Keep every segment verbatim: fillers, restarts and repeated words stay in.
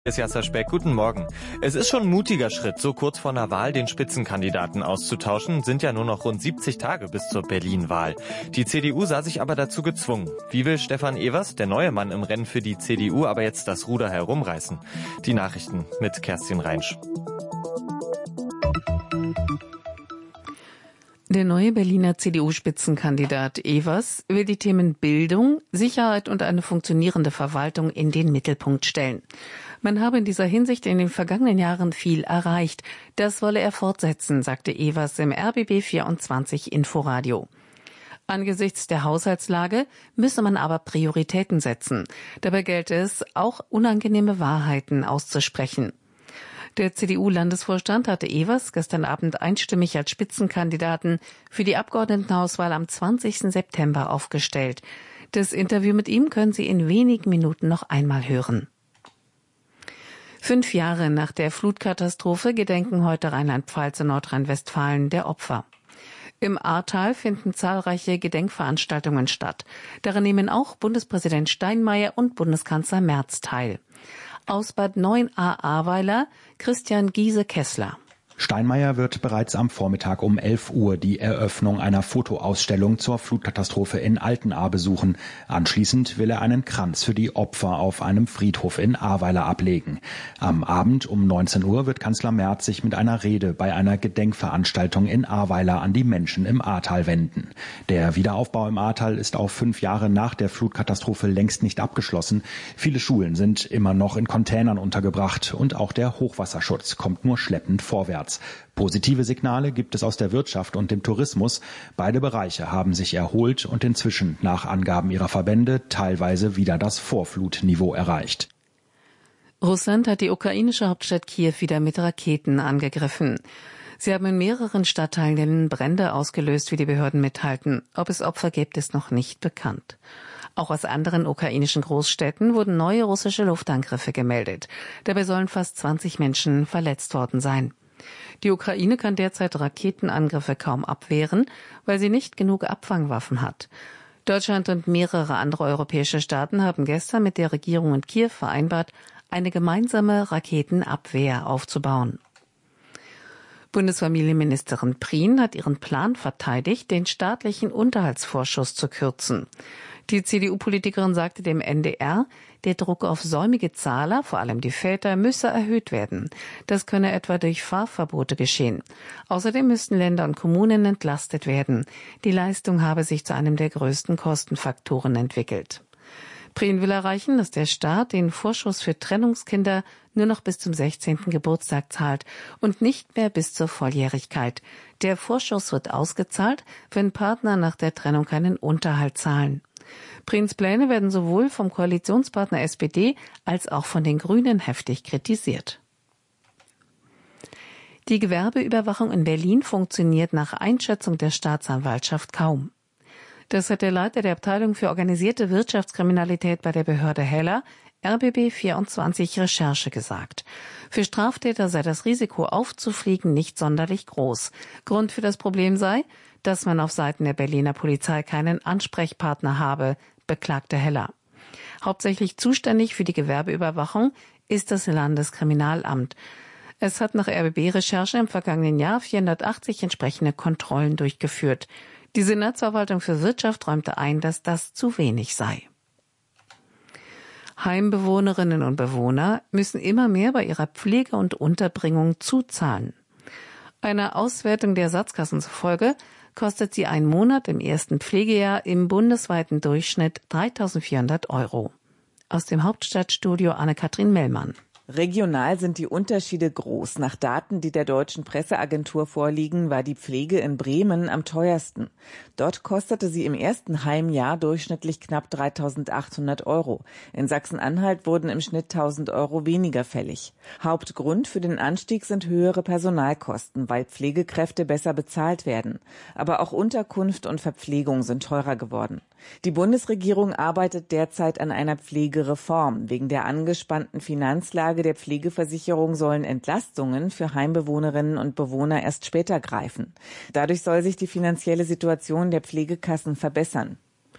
Ist Jasser Speck, guten Morgen. Es ist schon ein mutiger Schritt, so kurz vor einer Wahl den Spitzenkandidaten auszutauschen. Sind ja nur noch rund siebzig Tage bis zur Berlin-Wahl. Die C D U sah sich aber dazu gezwungen. Wie will Stefan Evers, der neue Mann im Rennen für die C D U, aber jetzt das Ruder herumreißen? Die Nachrichten mit Kerstin Reinsch. Der neue Berliner C D U-Spitzenkandidat Evers will die Themen Bildung, Sicherheit und eine funktionierende Verwaltung in den Mittelpunkt stellen. Man habe in dieser Hinsicht in den vergangenen Jahren viel erreicht. Das wolle er fortsetzen, sagte Evers im R B B vierundzwanzig Inforadio. Angesichts der Haushaltslage müsse man aber Prioritäten setzen. Dabei gelte es, auch unangenehme Wahrheiten auszusprechen. Der C D U-Landesvorstand hatte Evers gestern Abend einstimmig als Spitzenkandidaten für die Abgeordnetenhauswahl am zwanzigsten September aufgestellt. Das Interview mit ihm können Sie in wenigen Minuten noch einmal hören. Fünf Jahre nach der Flutkatastrophe gedenken heute Rheinland-Pfalz und Nordrhein-Westfalen der Opfer. Im Ahrtal finden zahlreiche Gedenkveranstaltungen statt. Daran nehmen auch Bundespräsident Steinmeier und Bundeskanzler Merz teil. Aus Bad Neuenahr-Ahrweiler Christian Giese-Kessler. Steinmeier wird bereits am Vormittag um elf Uhr die Eröffnung einer Fotoausstellung zur Flutkatastrophe in Altenahr besuchen. Anschließend will er einen Kranz für die Opfer auf einem Friedhof in Ahrweiler ablegen. Am Abend um neunzehn Uhr wird Kanzler Merz sich mit einer Rede bei einer Gedenkveranstaltung in Ahrweiler an die Menschen im Ahrtal wenden. Der Wiederaufbau im Ahrtal ist auch fünf Jahre nach der Flutkatastrophe längst nicht abgeschlossen. Viele Schulen sind immer noch in Containern untergebracht und auch der Hochwasserschutz kommt nur schleppend vorwärts. Positive Signale gibt es aus der Wirtschaft und dem Tourismus. Beide Bereiche haben sich erholt und inzwischen nach Angaben ihrer Verbände teilweise wieder das Vorflutniveau erreicht. Russland hat die ukrainische Hauptstadt Kiew wieder mit Raketen angegriffen. Sie haben in mehreren Stadtteilen Brände ausgelöst, wie die Behörden mitteilten. Ob es Opfer gibt, ist noch nicht bekannt. Auch aus anderen ukrainischen Großstädten wurden neue russische Luftangriffe gemeldet. Dabei sollen fast zwanzig Menschen verletzt worden sein. Die Ukraine kann derzeit Raketenangriffe kaum abwehren, weil sie nicht genug Abfangwaffen hat. Deutschland und mehrere andere europäische Staaten haben gestern mit der Regierung in Kiew vereinbart, eine gemeinsame Raketenabwehr aufzubauen. Bundesfamilienministerin Prien hat ihren Plan verteidigt, den staatlichen Unterhaltsvorschuss zu kürzen. Die C D U-Politikerin sagte dem N D R, der Druck auf säumige Zahler, vor allem die Väter, müsse erhöht werden. Das könne etwa durch Fahrverbote geschehen. Außerdem müssten Länder und Kommunen entlastet werden. Die Leistung habe sich zu einem der größten Kostenfaktoren entwickelt. Prien will erreichen, dass der Staat den Vorschuss für Trennungskinder nur noch bis zum sechzehnten Geburtstag zahlt und nicht mehr bis zur Volljährigkeit. Der Vorschuss wird ausgezahlt, wenn Partner nach der Trennung keinen Unterhalt zahlen. Priens Pläne werden sowohl vom Koalitionspartner S P D als auch von den Grünen heftig kritisiert. Die Gewerbeüberwachung in Berlin funktioniert nach Einschätzung der Staatsanwaltschaft kaum. Das hat der Leiter der Abteilung für organisierte Wirtschaftskriminalität bei der Behörde Heller, R B B vierundzwanzig Recherche, gesagt. Für Straftäter sei das Risiko aufzufliegen nicht sonderlich groß. Grund für das Problem sei, dass man auf Seiten der Berliner Polizei keinen Ansprechpartner habe, beklagte Heller. Hauptsächlich zuständig für die Gewerbeüberwachung ist das Landeskriminalamt. Es hat nach R B B-Recherche im vergangenen Jahr vierhundertachtzig entsprechende Kontrollen durchgeführt. Die Senatsverwaltung für Wirtschaft räumte ein, dass das zu wenig sei. Heimbewohnerinnen und Bewohner müssen immer mehr bei ihrer Pflege und Unterbringung zuzahlen. Einer Auswertung der Ersatzkassen zufolge kostet sie einen Monat im ersten Pflegejahr im bundesweiten Durchschnitt dreitausendvierhundert Euro. Aus dem Hauptstadtstudio Anne-Kathrin Mellmann. Regional sind die Unterschiede groß. Nach Daten, die der Deutschen Presseagentur vorliegen, war die Pflege in Bremen am teuersten. Dort kostete sie im ersten Heimjahr durchschnittlich knapp dreitausendachthundert Euro. In Sachsen-Anhalt wurden im Schnitt tausend Euro weniger fällig. Hauptgrund für den Anstieg sind höhere Personalkosten, weil Pflegekräfte besser bezahlt werden. Aber auch Unterkunft und Verpflegung sind teurer geworden. Die Bundesregierung arbeitet derzeit an einer Pflegereform. Wegen der angespannten Finanzlage der Pflegeversicherung sollen Entlastungen für Heimbewohnerinnen und Bewohner erst später greifen. Dadurch soll sich die finanzielle Situation der Pflegekassen verbessern.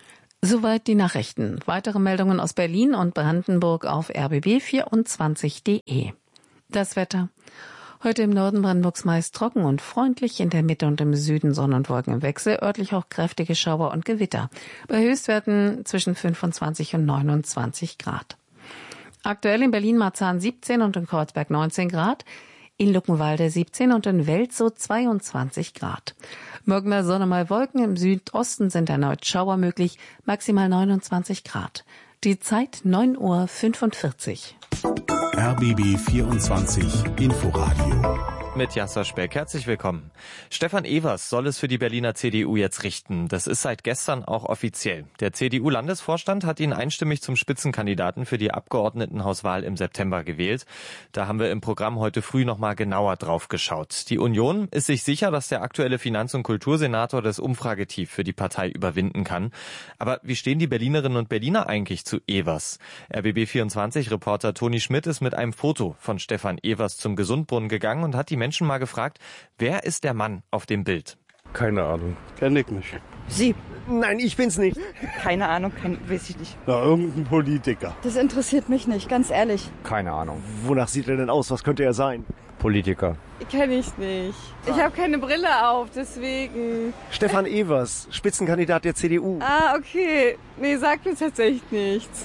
Soweit die Nachrichten. Weitere Meldungen aus Berlin und Brandenburg auf r b b vierundzwanzig punkt d e. Das Wetter. Heute im Norden Brandenburgs meist trocken und freundlich, in der Mitte und im Süden Sonne und Wolken im Wechsel, örtlich auch kräftige Schauer und Gewitter. Bei Höchstwerten zwischen fünfundzwanzig und neunundzwanzig Grad. Aktuell in Berlin-Marzahn siebzehn und in Kreuzberg neunzehn Grad, in Luckenwalde siebzehn und in Welzow zweiundzwanzig Grad. Morgen mal Sonne, mal Wolken, im Südosten sind erneut Schauer möglich, maximal neunundzwanzig Grad. Die Zeit neun Uhr fünfundvierzig. R B B vierundzwanzig Inforadio. Mit Jasser Speck. Herzlich willkommen. Stefan Evers soll es für die Berliner C D U jetzt richten. Das ist seit gestern auch offiziell. Der C D U-Landesvorstand hat ihn einstimmig zum Spitzenkandidaten für die Abgeordnetenhauswahl im September gewählt. Da haben wir im Programm heute früh noch mal genauer drauf geschaut. Die Union ist sich sicher, dass der aktuelle Finanz- und Kultursenator das Umfragetief für die Partei überwinden kann. Aber wie stehen die Berlinerinnen und Berliner eigentlich zu Evers? R B B vierundzwanzig-Reporter Toni Schmidt ist mit einem Foto von Stefan Evers zum Gesundbrunnen gegangen und hat die Menschen mal gefragt, wer ist der Mann auf dem Bild? Keine Ahnung. Kenn ich nicht. Sie? Nein, ich bin's nicht. Keine Ahnung, kein, weiß ich nicht. Na, irgendein Politiker. Das interessiert mich nicht, ganz ehrlich. Keine Ahnung. Wonach sieht er denn aus? Was könnte er sein? Politiker. Kenn ich nicht. Ich habe keine Brille auf, deswegen. Stefan Evers, Spitzenkandidat der C D U. Ah, okay. Nee, sagt mir tatsächlich nichts.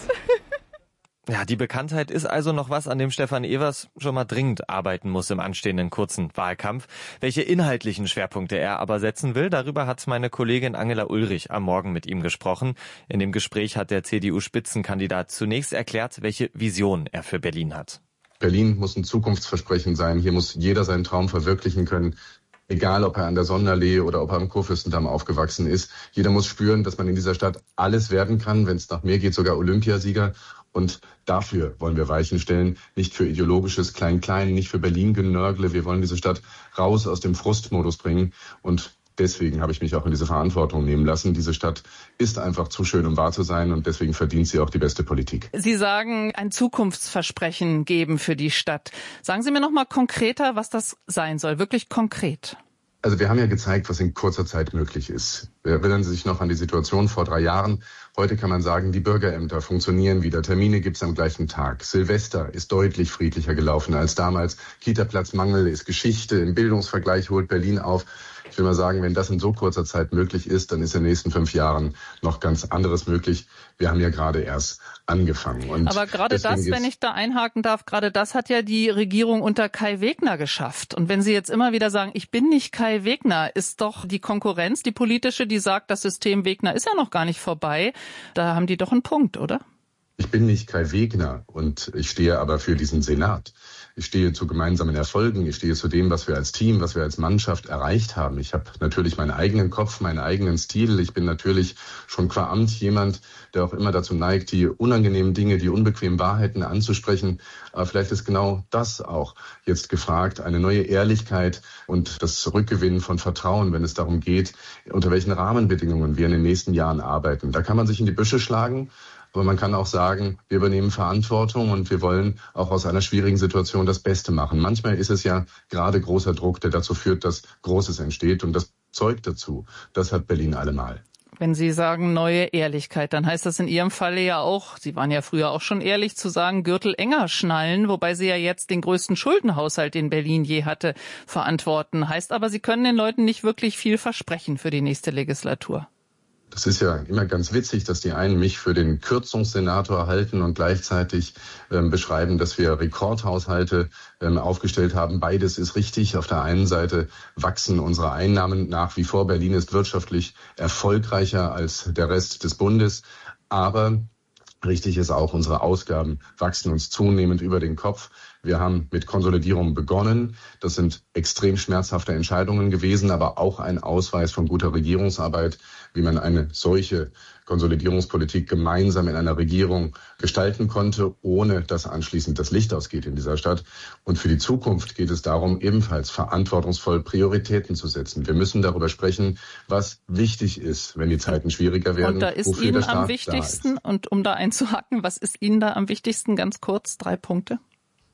Ja, die Bekanntheit ist also noch was, an dem Stefan Evers schon mal dringend arbeiten muss im anstehenden kurzen Wahlkampf. Welche inhaltlichen Schwerpunkte er aber setzen will, darüber hat meine Kollegin Angela Ulrich am Morgen mit ihm gesprochen. In dem Gespräch hat der C D U-Spitzenkandidat zunächst erklärt, welche Vision er für Berlin hat. Berlin muss ein Zukunftsversprechen sein. Hier muss jeder seinen Traum verwirklichen können. Egal, ob er an der Sonnenallee oder ob er am Kurfürstendamm aufgewachsen ist. Jeder muss spüren, dass man in dieser Stadt alles werden kann, wenn es nach mehr geht, sogar Olympiasieger. Und dafür wollen wir Weichen stellen, nicht für ideologisches Klein-Klein, nicht für Berlin-Genörgle. Wir wollen diese Stadt raus aus dem Frustmodus bringen. Und deswegen habe ich mich auch in diese Verantwortung nehmen lassen. Diese Stadt ist einfach zu schön, um wahr zu sein. Und deswegen verdient sie auch die beste Politik. Sie sagen, ein Zukunftsversprechen geben für die Stadt. Sagen Sie mir noch mal konkreter, was das sein soll. Wirklich konkret. Also wir haben ja gezeigt, was in kurzer Zeit möglich ist. Erinnern Sie sich noch an die Situation vor drei Jahren? Heute kann man sagen, die Bürgerämter funktionieren wieder. Termine gibt's am gleichen Tag. Silvester ist deutlich friedlicher gelaufen als damals. Kita-Platzmangel ist Geschichte. Im Bildungsvergleich holt Berlin auf. Ich will mal sagen, wenn das in so kurzer Zeit möglich ist, dann ist in den nächsten fünf Jahren noch ganz anderes möglich. Wir haben ja gerade erst angefangen. Und aber gerade das, wenn ich da einhaken darf, gerade das hat ja die Regierung unter Kai Wegner geschafft. Und wenn Sie jetzt immer wieder sagen, ich bin nicht Kai Wegner, ist doch die Konkurrenz, die politische, die sagt, das System Wegner ist ja noch gar nicht vorbei. Da haben die doch einen Punkt, oder? Ich bin nicht Kai Wegner und ich stehe aber für diesen Senat. Ich stehe zu gemeinsamen Erfolgen. Ich stehe zu dem, was wir als Team, was wir als Mannschaft erreicht haben. Ich habe natürlich meinen eigenen Kopf, meinen eigenen Stil. Ich bin natürlich schon qua Amt jemand, der auch immer dazu neigt, die unangenehmen Dinge, die unbequemen Wahrheiten anzusprechen. Aber vielleicht ist genau das auch jetzt gefragt, eine neue Ehrlichkeit und das Rückgewinnen von Vertrauen, wenn es darum geht, unter welchen Rahmenbedingungen wir in den nächsten Jahren arbeiten. Da kann man sich in die Büsche schlagen. Aber man kann auch sagen, wir übernehmen Verantwortung und wir wollen auch aus einer schwierigen Situation das Beste machen. Manchmal ist es ja gerade großer Druck, der dazu führt, dass Großes entsteht. Und das zeugt dazu. Das hat Berlin allemal. Wenn Sie sagen neue Ehrlichkeit, dann heißt das in Ihrem Falle ja auch, Sie waren ja früher auch schon ehrlich, zu sagen, Gürtel enger schnallen, wobei Sie ja jetzt den größten Schuldenhaushalt, den Berlin je hatte, verantworten. Heißt aber, Sie können den Leuten nicht wirklich viel versprechen für die nächste Legislatur. Das ist ja immer ganz witzig, dass die einen mich für den Kürzungssenator halten und gleichzeitig ähm, beschreiben, dass wir Rekordhaushalte ähm, aufgestellt haben. Beides ist richtig. Auf der einen Seite wachsen unsere Einnahmen nach wie vor. Berlin ist wirtschaftlich erfolgreicher als der Rest des Bundes. Aber richtig ist auch, unsere Ausgaben wachsen uns zunehmend über den Kopf. Wir haben mit Konsolidierung begonnen. Das sind extrem schmerzhafte Entscheidungen gewesen, aber auch ein Ausweis von guter Regierungsarbeit, wie man eine solche Konsolidierungspolitik gemeinsam in einer Regierung gestalten konnte, ohne dass anschließend das Licht ausgeht in dieser Stadt. Und für die Zukunft geht es darum, ebenfalls verantwortungsvoll Prioritäten zu setzen. Wir müssen darüber sprechen, was wichtig ist, wenn die Zeiten schwieriger werden. Und da ist Ihnen am wichtigsten, und um da einzuhaken, was ist Ihnen da am wichtigsten? Ganz kurz, drei Punkte.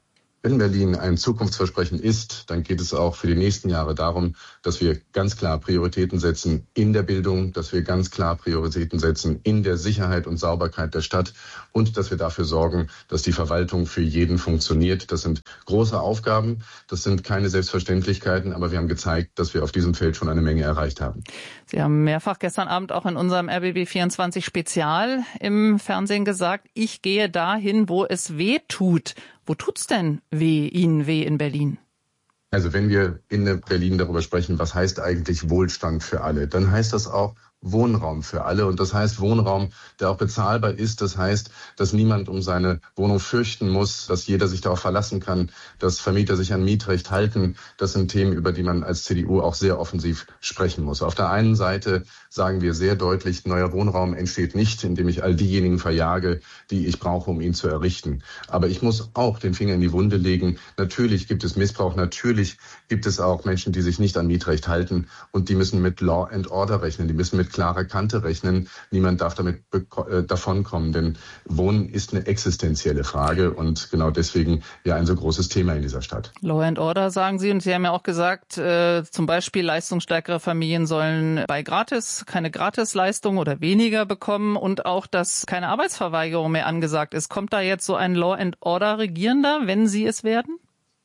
Wenn Berlin ein Zukunftsversprechen ist, dann geht es auch für die nächsten Jahre darum, dass wir ganz klar Prioritäten setzen in der Bildung, dass wir ganz klar Prioritäten setzen in der Sicherheit und Sauberkeit der Stadt und dass wir dafür sorgen, dass die Verwaltung für jeden funktioniert. Das sind große Aufgaben, das sind keine Selbstverständlichkeiten, aber wir haben gezeigt, dass wir auf diesem Feld schon eine Menge erreicht haben. Sie haben mehrfach gestern Abend auch in unserem R B B vierundzwanzig Spezial im Fernsehen gesagt, ich gehe dahin, wo es weh tut. Wo tut's denn weh, Ihnen weh in Berlin? Also wenn wir in Berlin darüber sprechen, was heißt eigentlich Wohlstand für alle, dann heißt das auch Wohnraum für alle. Und das heißt Wohnraum, der auch bezahlbar ist. Das heißt, dass niemand um seine Wohnung fürchten muss, dass jeder sich darauf verlassen kann, dass Vermieter sich an Mietrecht halten. Das sind Themen, über die man als C D U auch sehr offensiv sprechen muss. Auf der einen Seite sagen wir sehr deutlich, neuer Wohnraum entsteht nicht, indem ich all diejenigen verjage, die ich brauche, um ihn zu errichten. Aber ich muss auch den Finger in die Wunde legen. Natürlich gibt es Missbrauch. Natürlich gibt es auch Menschen, die sich nicht an Mietrecht halten. Und die müssen mit Law and Order rechnen. Die müssen mit klarer Kante rechnen. Niemand darf damit äh, davonkommen, denn Wohnen ist eine existenzielle Frage und genau deswegen ja ein so großes Thema in dieser Stadt. Law and Order sagen Sie und Sie haben ja auch gesagt, äh, zum Beispiel leistungsstärkere Familien sollen bei Gratis keine Gratisleistung oder weniger bekommen und auch, dass keine Arbeitsverweigerung mehr angesagt ist. Kommt da jetzt so ein Law and Order Regierender, wenn Sie es werden?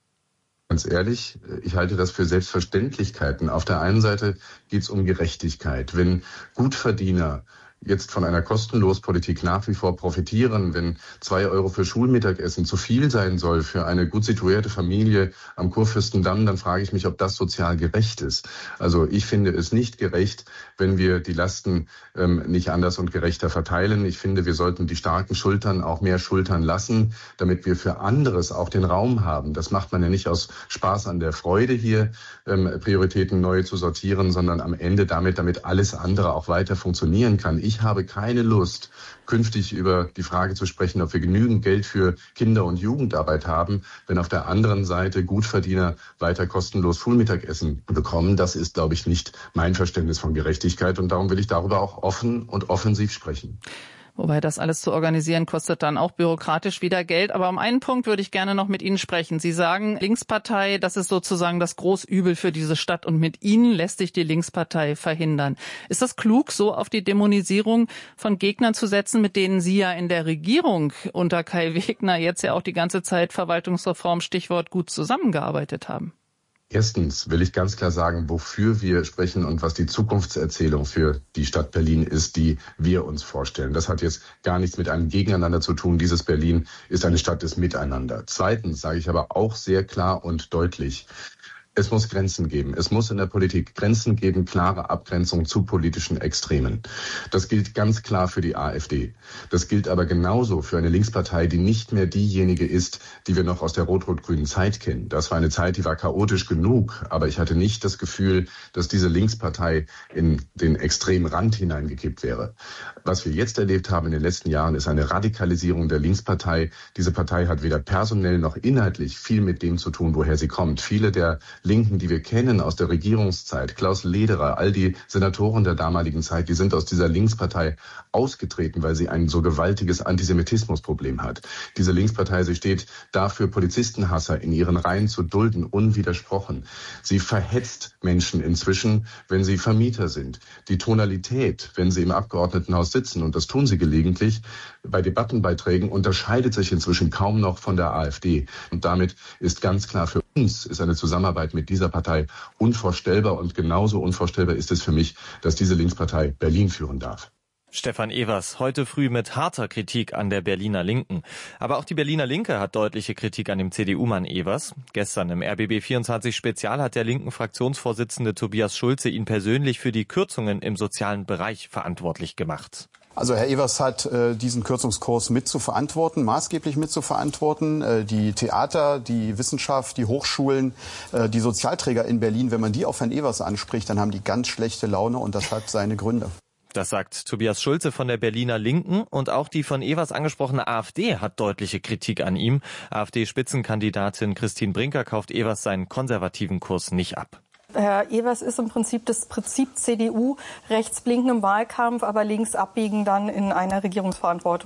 Ganz ehrlich, ich halte das für Selbstverständlichkeiten. Auf der einen Seite geht es um Gerechtigkeit. Wenn Gutverdiener jetzt von einer Kostenlospolitik nach wie vor profitieren, wenn zwei Euro für Schulmittagessen zu viel sein soll für eine gut situierte Familie am Kurfürstendamm, dann frage ich mich, ob das sozial gerecht ist. Also ich finde es nicht gerecht, wenn wir die Lasten ähm, nicht anders und gerechter verteilen. Ich finde, wir sollten die starken Schultern auch mehr schultern lassen, damit wir für anderes auch den Raum haben. Das macht man ja nicht aus Spaß an der Freude hier, ähm, Prioritäten neu zu sortieren, sondern am Ende damit, damit alles andere auch weiter funktionieren kann. Ich habe keine Lust, künftig über die Frage zu sprechen, ob wir genügend Geld für Kinder- und Jugendarbeit haben, wenn auf der anderen Seite Gutverdiener weiter kostenlos Schulmittagessen bekommen. Das ist, glaube ich, nicht mein Verständnis von Gerechtigkeit und darum will ich darüber auch offen und offensiv sprechen. Wobei das alles zu organisieren kostet dann auch bürokratisch wieder Geld. Aber um einen Punkt würde ich gerne noch mit Ihnen sprechen. Sie sagen, Linkspartei, das ist sozusagen das Großübel für diese Stadt und mit Ihnen lässt sich die Linkspartei verhindern. Ist das klug, so auf die Dämonisierung von Gegnern zu setzen, mit denen Sie ja in der Regierung unter Kai Wegner jetzt ja auch die ganze Zeit Verwaltungsreform, Stichwort, gut zusammengearbeitet haben? Erstens will ich ganz klar sagen, wofür wir sprechen und was die Zukunftserzählung für die Stadt Berlin ist, die wir uns vorstellen. Das hat jetzt gar nichts mit einem Gegeneinander zu tun. Dieses Berlin ist eine Stadt des Miteinander. Zweitens sage ich aber auch sehr klar und deutlich, es muss Grenzen geben. Es muss in der Politik Grenzen geben, klare Abgrenzung zu politischen Extremen. Das gilt ganz klar für die AfD. Das gilt aber genauso für eine Linkspartei, die nicht mehr diejenige ist, die wir noch aus der rot-rot-grünen Zeit kennen. Das war eine Zeit, die war chaotisch genug, aber ich hatte nicht das Gefühl, dass diese Linkspartei in den extremen Rand hineingekippt wäre. Was wir jetzt erlebt haben in den letzten Jahren, ist eine Radikalisierung der Linkspartei. Diese Partei hat weder personell noch inhaltlich viel mit dem zu tun, woher sie kommt. Viele der Linken, die wir kennen aus der Regierungszeit, Klaus Lederer, all die Senatoren der damaligen Zeit, die sind aus dieser Linkspartei ausgetreten, weil sie ein so gewaltiges Antisemitismusproblem hat. Diese Linkspartei, sie steht dafür, Polizistenhasser in ihren Reihen zu dulden, unwidersprochen. Sie verhetzt Menschen inzwischen, wenn sie Vermieter sind. Die Tonalität, wenn sie im Abgeordnetenhaus sitzen, und das tun sie gelegentlich, bei Debattenbeiträgen unterscheidet sich inzwischen kaum noch von der AfD. Und damit ist ganz klar, für uns ist eine Zusammenarbeit mit dieser Partei unvorstellbar und genauso unvorstellbar ist es für mich, dass diese Linkspartei Berlin führen darf. Stefan Evers, heute früh mit harter Kritik an der Berliner Linken. Aber auch die Berliner Linke hat deutliche Kritik an dem C D U-Mann Evers. Gestern im R B B vierundzwanzig Spezial hat der linken Fraktionsvorsitzende Tobias Schulze ihn persönlich für die Kürzungen im sozialen Bereich verantwortlich gemacht. Also Herr Evers hat äh, diesen Kürzungskurs mit zu verantworten, maßgeblich mit zu verantworten. Äh, die Theater, die Wissenschaft, die Hochschulen, äh, die Sozialträger in Berlin, wenn man die auf Herrn Evers anspricht, dann haben die ganz schlechte Laune und das hat seine Gründe. Das sagt Tobias Schulze von der Berliner Linken und auch die von Evers angesprochene AfD hat deutliche Kritik an ihm. AfD-Spitzenkandidatin Christine Brinker kauft Evers seinen konservativen Kurs nicht ab. Herr Evers ist im Prinzip das Prinzip C D U, rechts blinken im Wahlkampf, aber links abbiegen dann in einer Regierungsverantwortung.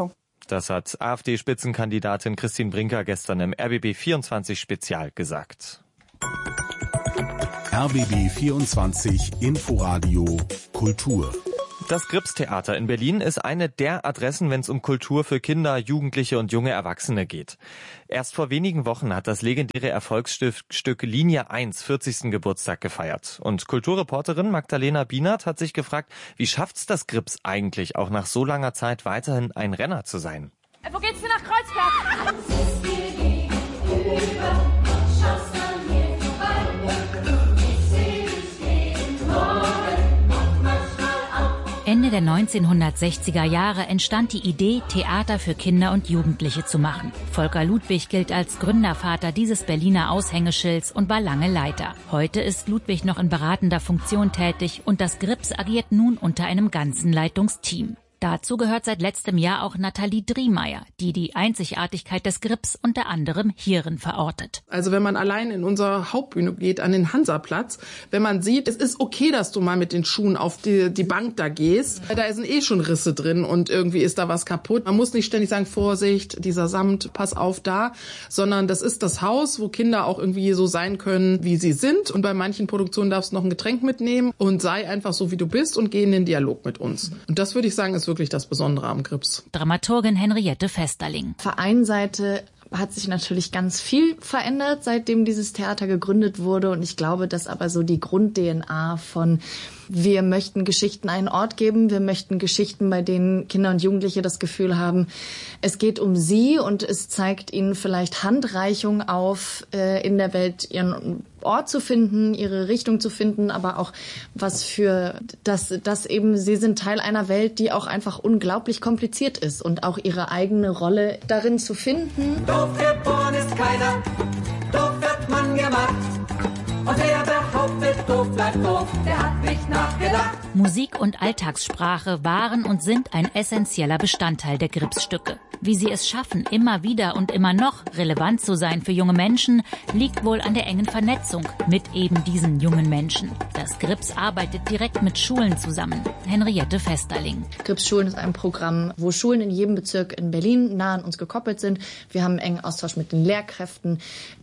Das hat AfD-Spitzenkandidatin Christine Brinker gestern im R B B vierundzwanzig Spezial gesagt. R B B vierundzwanzig Inforadio Kultur. Das Gripstheater in Berlin ist eine der Adressen, wenn es um Kultur für Kinder, Jugendliche und junge Erwachsene geht. Erst vor wenigen Wochen hat das legendäre Erfolgsstück Linie eins vierzigsten Geburtstag gefeiert. Und Kulturreporterin Magdalena Bienert hat sich gefragt, wie schafft's das Grips eigentlich, auch nach so langer Zeit weiterhin ein Renner zu sein? Wo geht's denn nach Kreuzberg? Ende der neunzehnhundertsechziger Jahre entstand die Idee, Theater für Kinder und Jugendliche zu machen. Volker Ludwig gilt als Gründervater dieses Berliner Aushängeschilds und war lange Leiter. Heute ist Ludwig noch in beratender Funktion tätig und das Grips agiert nun unter einem ganzen Leitungsteam. Dazu gehört seit letztem Jahr auch Nathalie Driemeyer, die die Einzigartigkeit des Grips unter anderem hierin verortet. Also wenn man allein in unsere Hauptbühne geht, an den Hansaplatz, wenn man sieht, es ist okay, dass du mal mit den Schuhen auf die, die Bank da gehst, da sind eh schon Risse drin und irgendwie ist da was kaputt. Man muss nicht ständig sagen, Vorsicht, dieser Samt, pass auf da, sondern das ist das Haus, wo Kinder auch irgendwie so sein können, wie sie sind. Und bei manchen Produktionen darfst du noch ein Getränk mitnehmen und sei einfach so, wie du bist und geh in den Dialog mit uns. Und das würde ich sagen, ist wirklich das Besondere am Grips. Dramaturgin Henriette Vesterling. Auf der einen Seite hat sich natürlich ganz viel verändert, seitdem dieses Theater gegründet wurde. Und ich glaube, dass aber so die Grund-D N A von wir möchten Geschichten einen Ort geben, wir möchten Geschichten, bei denen Kinder und Jugendliche das Gefühl haben, es geht um sie und es zeigt ihnen vielleicht Handreichung auf, äh, in der Welt ihren Ort zu finden, ihre Richtung zu finden, aber auch was für, dass, dass eben sie sind Teil einer Welt, die auch einfach unglaublich kompliziert ist und auch ihre eigene Rolle darin zu finden. Doof geboren ist keiner, doof wird man gemacht. Und wer behauptet, doof bleibt doof, der hat nicht nachgedacht. Musik und Alltagssprache waren und sind ein essentieller Bestandteil der Gripsstücke. Wie sie es schaffen, immer wieder und immer noch relevant zu sein für junge Menschen, liegt wohl an der engen Vernetzung mit eben diesen jungen Menschen. Das Grips arbeitet direkt mit Schulen zusammen. Henriette Vesterling. Grips Schulen ist ein Programm, wo Schulen in jedem Bezirk in Berlin nah an uns gekoppelt sind. Wir haben einen engen Austausch mit den Lehrkräften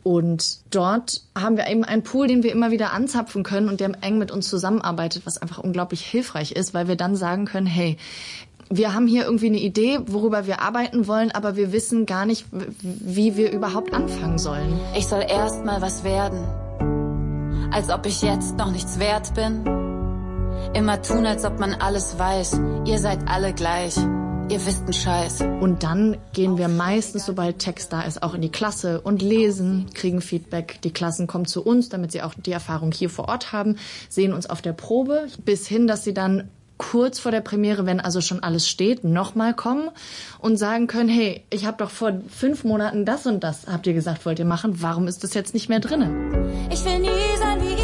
und dort haben wir eben einen Pool, den wir immer wieder anzapfen können und der eng mit uns zusammenarbeitet, was einfach unglaublich hilfreich ist, weil wir dann sagen können, hey, wir haben hier irgendwie eine Idee, worüber wir arbeiten wollen, aber wir wissen gar nicht, wie wir überhaupt anfangen sollen. Ich soll erst mal was werden, als ob ich jetzt noch nichts wert bin. Immer tun, als ob man alles weiß. Ihr seid alle gleich. Ihr wisst einen Scheiß. Und dann gehen wir meistens, sobald Text da ist, auch in die Klasse und lesen, kriegen Feedback. Die Klassen kommen zu uns, damit sie auch die Erfahrung hier vor Ort haben, sehen uns auf der Probe, bis hin, dass sie dann kurz vor der Premiere, wenn also schon alles steht, nochmal kommen und sagen können, hey, ich habe doch vor fünf Monaten das und das, habt ihr gesagt, wollt ihr machen, warum ist das jetzt nicht mehr drinne? Ich will nie sein wie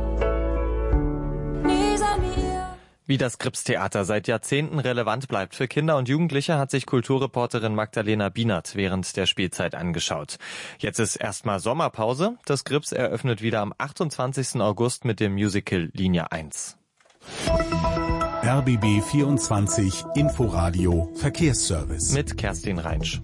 ihr, nie sein wie ihr. Wie das Gripstheater seit Jahrzehnten relevant bleibt für Kinder und Jugendliche, hat sich Kulturreporterin Magdalena Bienert während der Spielzeit angeschaut. Jetzt ist erstmal Sommerpause. Das Grips eröffnet wieder am achtundzwanzigsten August mit dem Musical Linie eins. R B B vierundzwanzig Inforadio Verkehrsservice mit Kerstin Reinsch.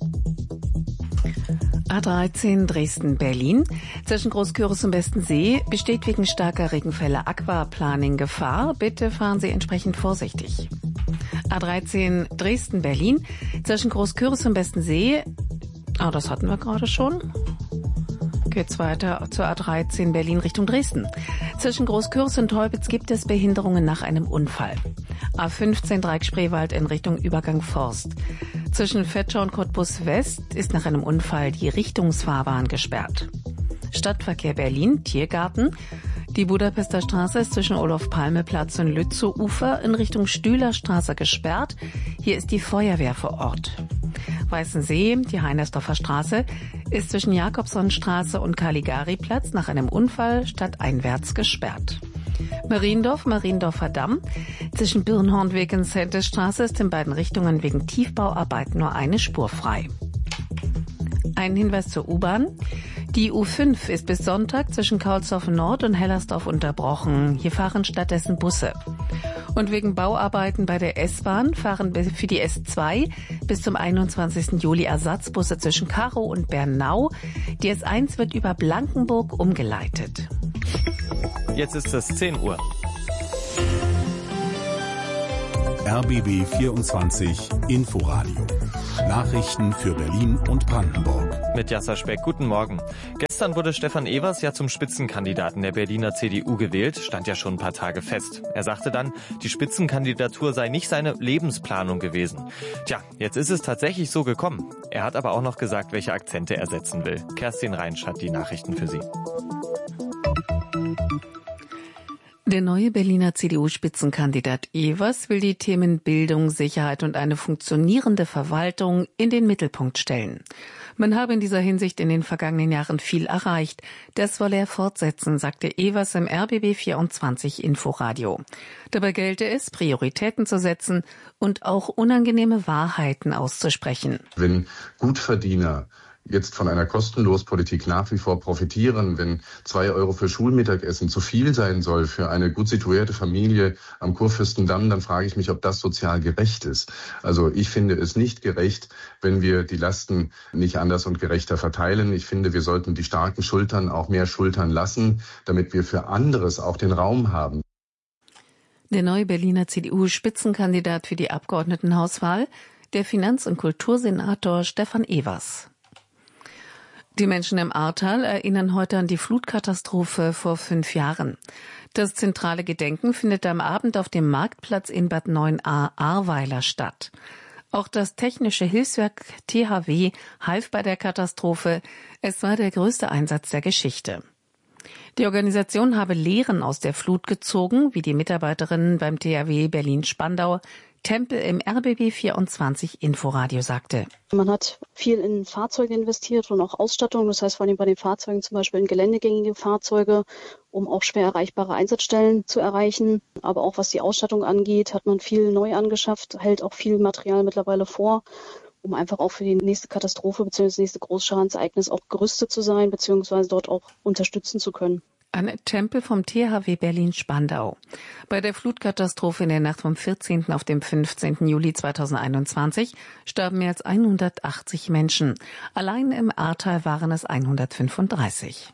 A dreizehn Dresden-Berlin. Zwischen Großküritz und Westensee besteht wegen starker Regenfälle Aquaplaning-Gefahr. Bitte fahren Sie entsprechend vorsichtig. A dreizehn Dresden-Berlin. Zwischen Großküritz und Westensee. Oh, das hatten wir gerade schon. Geht's weiter zur A dreizehn Berlin Richtung Dresden. Zwischen Großküritz und Teupitz gibt es Behinderungen nach einem Unfall. A fünfzehn Dreieck-Spreewald in Richtung Übergang Forst. Zwischen Vetschau und Cottbus West ist nach einem Unfall die Richtungsfahrbahn gesperrt. Stadtverkehr Berlin, Tiergarten. Die Budapester Straße ist zwischen Olof-Palme-Platz und Lützow-Ufer in Richtung Stühlerstraße gesperrt. Hier ist die Feuerwehr vor Ort. Weißensee, die Heinersdorfer Straße, ist zwischen Jakobsonstraße und Caligari-Platz nach einem Unfall stadteinwärts gesperrt. Mariendorf, Mariendorfer Damm. Zwischen Birnhornweg und Sente-Straße ist in beiden Richtungen wegen Tiefbauarbeiten nur eine Spur frei. Ein Hinweis zur U-Bahn. Die U fünf ist bis Sonntag zwischen Kaulsdorf Nord und Hellersdorf unterbrochen. Hier fahren stattdessen Busse. Und wegen Bauarbeiten bei der S-Bahn fahren für die S zwei bis zum einundzwanzigsten Juli Ersatzbusse zwischen Karow und Bernau. Die S eins wird über Blankenburg umgeleitet. Jetzt ist es zehn Uhr. R B B vierundzwanzig Inforadio. Nachrichten für Berlin und Brandenburg. Mit Jasser Speck, guten Morgen. Gestern wurde Stefan Evers ja zum Spitzenkandidaten der Berliner C D U gewählt, stand ja schon ein paar Tage fest. Er sagte dann, die Spitzenkandidatur sei nicht seine Lebensplanung gewesen. Tja, jetzt ist es tatsächlich so gekommen. Er hat aber auch noch gesagt, welche Akzente er setzen will. Kerstin Reinsch hat die Nachrichten für Sie. Der neue Berliner C D U-Spitzenkandidat Evers will die Themen Bildung, Sicherheit und eine funktionierende Verwaltung in den Mittelpunkt stellen. Man habe in dieser Hinsicht in den vergangenen Jahren viel erreicht. Das wolle er fortsetzen, sagte Evers im R B B vierundzwanzig Inforadio. Dabei gelte es, Prioritäten zu setzen und auch unangenehme Wahrheiten auszusprechen. Wenn Gutverdiener jetzt von einer Kostenlospolitik nach wie vor profitieren, wenn zwei Euro für Schulmittagessen zu viel sein soll für eine gut situierte Familie am Kurfürstendamm, dann frage ich mich, ob das sozial gerecht ist. Also ich finde es nicht gerecht, wenn wir die Lasten nicht anders und gerechter verteilen. Ich finde, wir sollten die starken Schultern auch mehr schultern lassen, damit wir für anderes auch den Raum haben. Der neue Berliner C D U-Spitzenkandidat für die Abgeordnetenhauswahl, der Finanz- und Kultursenator Stefan Evers. Die Menschen im Ahrtal erinnern heute an die Flutkatastrophe vor fünf Jahren. Das zentrale Gedenken findet am Abend auf dem Marktplatz in Bad Neuenahr-Ahrweiler statt. Auch das technische Hilfswerk T H W half bei der Katastrophe. Es war der größte Einsatz der Geschichte. Die Organisation habe Lehren aus der Flut gezogen, wie die Mitarbeiterin beim T H W Berlin-Spandau Tempel im R B B vierundzwanzig Inforadio sagte. Man hat viel in Fahrzeuge investiert und auch Ausstattung. Das heißt vor allem bei den Fahrzeugen zum Beispiel in geländegängige Fahrzeuge, um auch schwer erreichbare Einsatzstellen zu erreichen. Aber auch was die Ausstattung angeht, hat man viel neu angeschafft, hält auch viel Material mittlerweile vor, um einfach auch für die nächste Katastrophe bzw. das nächste Großschadensereignis auch gerüstet zu sein bzw. dort auch unterstützen zu können. Annette Tempel vom T H W Berlin-Spandau. Bei der Flutkatastrophe in der Nacht vom vierzehnten auf den fünfzehnten Juli zweitausendeinundzwanzig starben mehr als hundertachtzig Menschen. Allein im Ahrtal waren es hundertfünfunddreißig.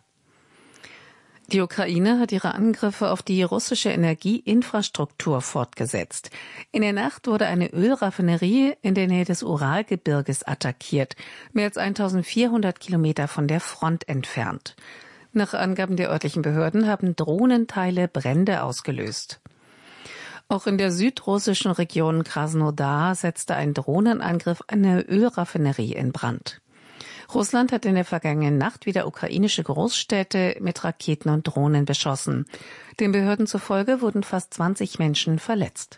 Die Ukraine hat ihre Angriffe auf die russische Energieinfrastruktur fortgesetzt. In der Nacht wurde eine Ölraffinerie in der Nähe des Uralgebirges attackiert, mehr als eintausendvierhundert Kilometer von der Front entfernt. Nach Angaben der örtlichen Behörden haben Drohnenteile Brände ausgelöst. Auch in der südrussischen Region Krasnodar setzte ein Drohnenangriff eine Ölraffinerie in Brand. Russland hat in der vergangenen Nacht wieder ukrainische Großstädte mit Raketen und Drohnen beschossen. Den Behörden zufolge wurden fast zwanzig Menschen verletzt.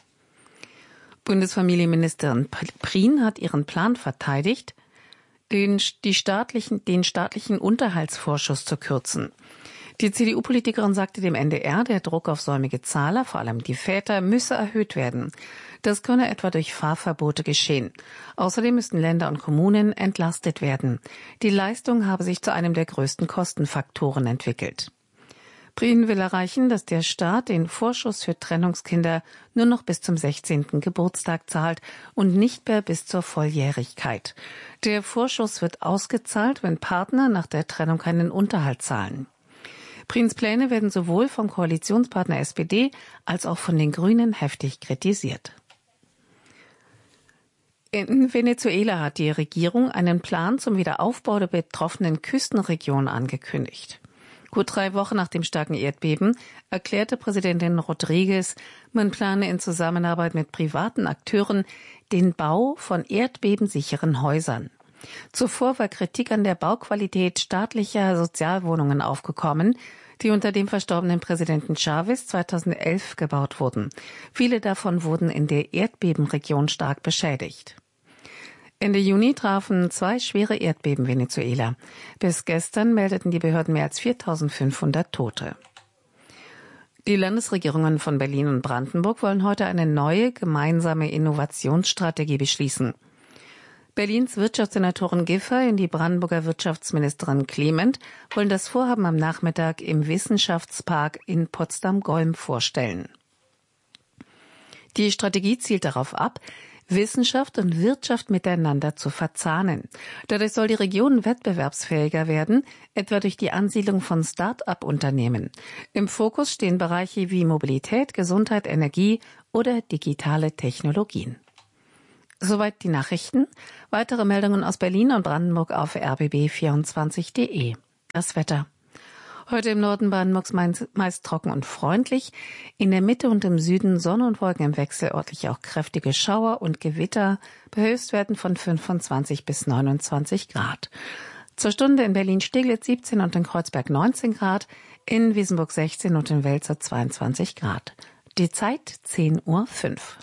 Bundesfamilienministerin Prien hat ihren Plan verteidigt, Den, die staatlichen, den staatlichen Unterhaltsvorschuss zu kürzen. Die C D U-Politikerin sagte dem N D R, der Druck auf säumige Zahler, vor allem die Väter, müsse erhöht werden. Das könne etwa durch Fahrverbote geschehen. Außerdem müssten Länder und Kommunen entlastet werden. Die Leistung habe sich zu einem der größten Kostenfaktoren entwickelt. Prien will erreichen, dass der Staat den Vorschuss für Trennungskinder nur noch bis zum sechzehnten Geburtstag zahlt und nicht mehr bis zur Volljährigkeit. Der Vorschuss wird ausgezahlt, wenn Partner nach der Trennung keinen Unterhalt zahlen. Priens Pläne werden sowohl vom Koalitionspartner S P D als auch von den Grünen heftig kritisiert. In Venezuela hat die Regierung einen Plan zum Wiederaufbau der betroffenen Küstenregion angekündigt. Gut drei Wochen nach dem starken Erdbeben erklärte Präsidentin Rodriguez, man plane in Zusammenarbeit mit privaten Akteuren den Bau von erdbebensicheren Häusern. Zuvor war Kritik an der Bauqualität staatlicher Sozialwohnungen aufgekommen, die unter dem verstorbenen Präsidenten Chavez zweitausendelf gebaut wurden. Viele davon wurden in der Erdbebenregion stark beschädigt. Ende Juni trafen zwei schwere Erdbeben Venezuela. Bis gestern meldeten die Behörden mehr als viertausendfünfhundert Tote. Die Landesregierungen von Berlin und Brandenburg wollen heute eine neue gemeinsame Innovationsstrategie beschließen. Berlins Wirtschaftssenatorin Giffey und die Brandenburger Wirtschaftsministerin Clement wollen das Vorhaben am Nachmittag im Wissenschaftspark in Potsdam-Golm vorstellen. Die Strategie zielt darauf ab, Wissenschaft und Wirtschaft miteinander zu verzahnen. Dadurch soll die Region wettbewerbsfähiger werden, etwa durch die Ansiedlung von Start-up-Unternehmen. Im Fokus stehen Bereiche wie Mobilität, Gesundheit, Energie oder digitale Technologien. Soweit die Nachrichten. Weitere Meldungen aus Berlin und Brandenburg auf r b b vierundzwanzig punkt d e. Das Wetter. Heute im Norden Brandenburgs meist trocken und freundlich. In der Mitte und im Süden Sonne und Wolken im Wechsel, örtlich auch kräftige Schauer und Gewitter bei Höchstwerten von fünfundzwanzig bis neunundzwanzig Grad. Zur Stunde in Berlin-Steglitz siebzehn und in Kreuzberg neunzehn Grad, in Wiesenburg sechzehn und in Welzow zweiundzwanzig Grad. Die Zeit zehn Uhr fünf.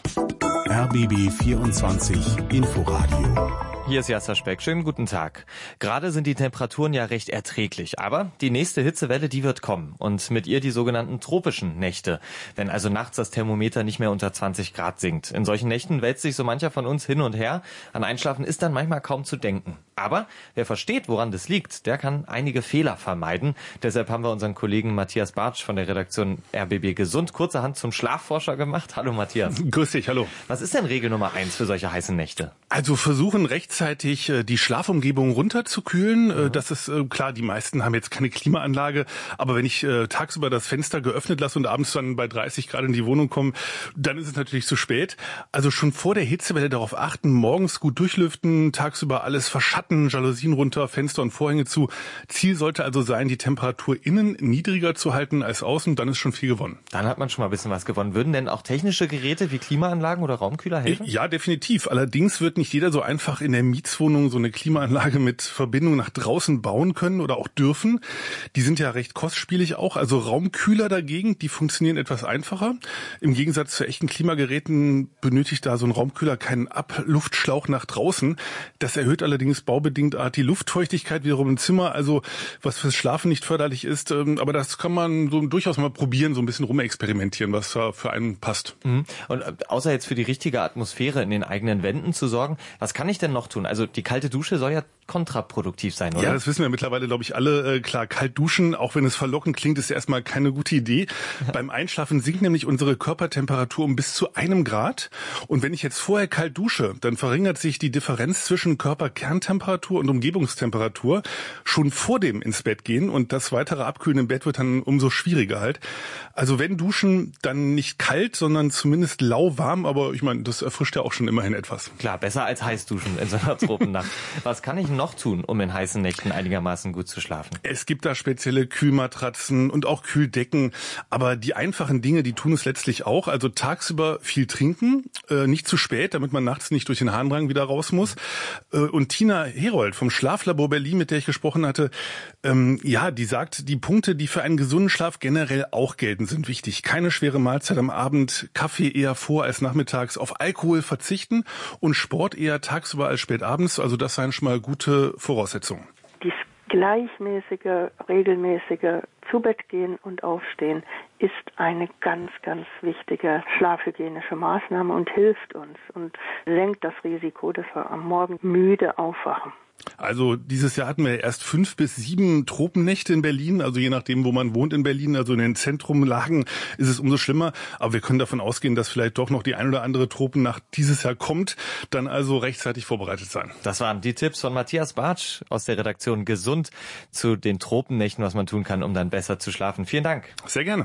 R B B vierundzwanzig Inforadio. Hier ist Jasser Speck. Schönen guten Tag. Gerade sind die Temperaturen ja recht erträglich, aber die nächste Hitzewelle, die wird kommen und mit ihr die sogenannten tropischen Nächte, wenn also nachts das Thermometer nicht mehr unter zwanzig Grad sinkt. In solchen Nächten wälzt sich so mancher von uns hin und her. An Einschlafen ist dann manchmal kaum zu denken. Aber wer versteht, woran das liegt, der kann einige Fehler vermeiden. Deshalb haben wir unseren Kollegen Matthias Bartsch von der Redaktion R B B Gesund kurzerhand zum Schlafforscher gemacht. Hallo Matthias. Grüß dich, hallo. Was ist denn Regel Nummer eins für solche heißen Nächte? Also versuchen rechtzeitig die Schlafumgebung runterzukühlen. Mhm. Das ist klar, die meisten haben jetzt keine Klimaanlage. Aber wenn ich tagsüber das Fenster geöffnet lasse und abends dann bei dreißig Grad in die Wohnung komme, dann ist es natürlich zu spät. Also schon vor der Hitzewelle darauf achten, morgens gut durchlüften, tagsüber alles verschatten, Jalousien runter, Fenster und Vorhänge zu. Ziel sollte also sein, die Temperatur innen niedriger zu halten als außen, dann ist schon viel gewonnen. Dann hat man schon mal ein bisschen was gewonnen. Würden denn auch technische Geräte wie Klimaanlagen oder Raumkühler helfen? Ja, definitiv. Allerdings wird nicht jeder so einfach in der Mietswohnung so eine Klimaanlage mit Verbindung nach draußen bauen können oder auch dürfen. Die sind ja recht kostspielig auch. Also Raumkühler dagegen, die funktionieren etwas einfacher. Im Gegensatz zu echten Klimageräten benötigt da so ein Raumkühler keinen Abluftschlauch nach draußen. Das erhöht allerdings baubedingt die Luftfeuchtigkeit wiederum im Zimmer, also was fürs Schlafen nicht förderlich ist. Aber das kann man so durchaus mal probieren, so ein bisschen rumexperimentieren, was da für einen passt. Mhm. Und außer jetzt für die richtige Atmosphäre in den eigenen Wänden zu sorgen, was kann ich denn noch tun? Also die kalte Dusche soll ja kontraproduktiv sein, oder? Ja, das wissen wir mittlerweile, glaube ich, alle. Klar, kalt duschen, auch wenn es verlockend klingt, ist erstmal keine gute Idee. Beim Einschlafen sinkt nämlich unsere Körpertemperatur um bis zu einem Grad. Und wenn ich jetzt vorher kalt dusche, dann verringert sich die Differenz zwischen Körperkerntemperatur und Umgebungstemperatur schon vor dem ins Bett gehen. Und das weitere Abkühlen im Bett wird dann umso schwieriger halt. Also wenn duschen, dann nicht kalt, sondern zumindest lauwarm. Aber ich meine, das erfrischt ja auch schon immerhin etwas. Klar, besser als heiß duschen in so einer Tropennacht. Was kann ich noch tun, um in heißen Nächten einigermaßen gut zu schlafen? Es gibt da spezielle Kühlmatratzen und auch Kühldecken, aber die einfachen Dinge, die tun es letztlich auch. Also tagsüber viel trinken, äh, nicht zu spät, damit man nachts nicht durch den Harndrang wieder raus muss. Äh, und Tina Herold vom Schlaflabor Berlin, mit der ich gesprochen hatte, ähm, ja, die sagt, die Punkte, die für einen gesunden Schlaf generell auch gelten, sind wichtig. Keine schwere Mahlzeit am Abend, Kaffee eher vor als nachmittags, auf Alkohol verzichten und Sport eher tagsüber als spät abends. Also das seien schon mal gute Voraussetzungen. Dies gleichmäßige, regelmäßige Zubettgehen und Aufstehen ist eine ganz, ganz wichtige schlafhygienische Maßnahme und hilft uns und senkt das Risiko, dass wir am Morgen müde aufwachen. Also dieses Jahr hatten wir erst fünf bis sieben Tropennächte in Berlin, also je nachdem, wo man wohnt in Berlin, also in den Zentrumlagen ist es umso schlimmer. Aber wir können davon ausgehen, dass vielleicht doch noch die ein oder andere Tropennacht dieses Jahr kommt, dann also rechtzeitig vorbereitet sein. Das waren die Tipps von Matthias Bartsch aus der Redaktion Gesund zu den Tropennächten, was man tun kann, um dann besser zu schlafen. Vielen Dank. Sehr gerne.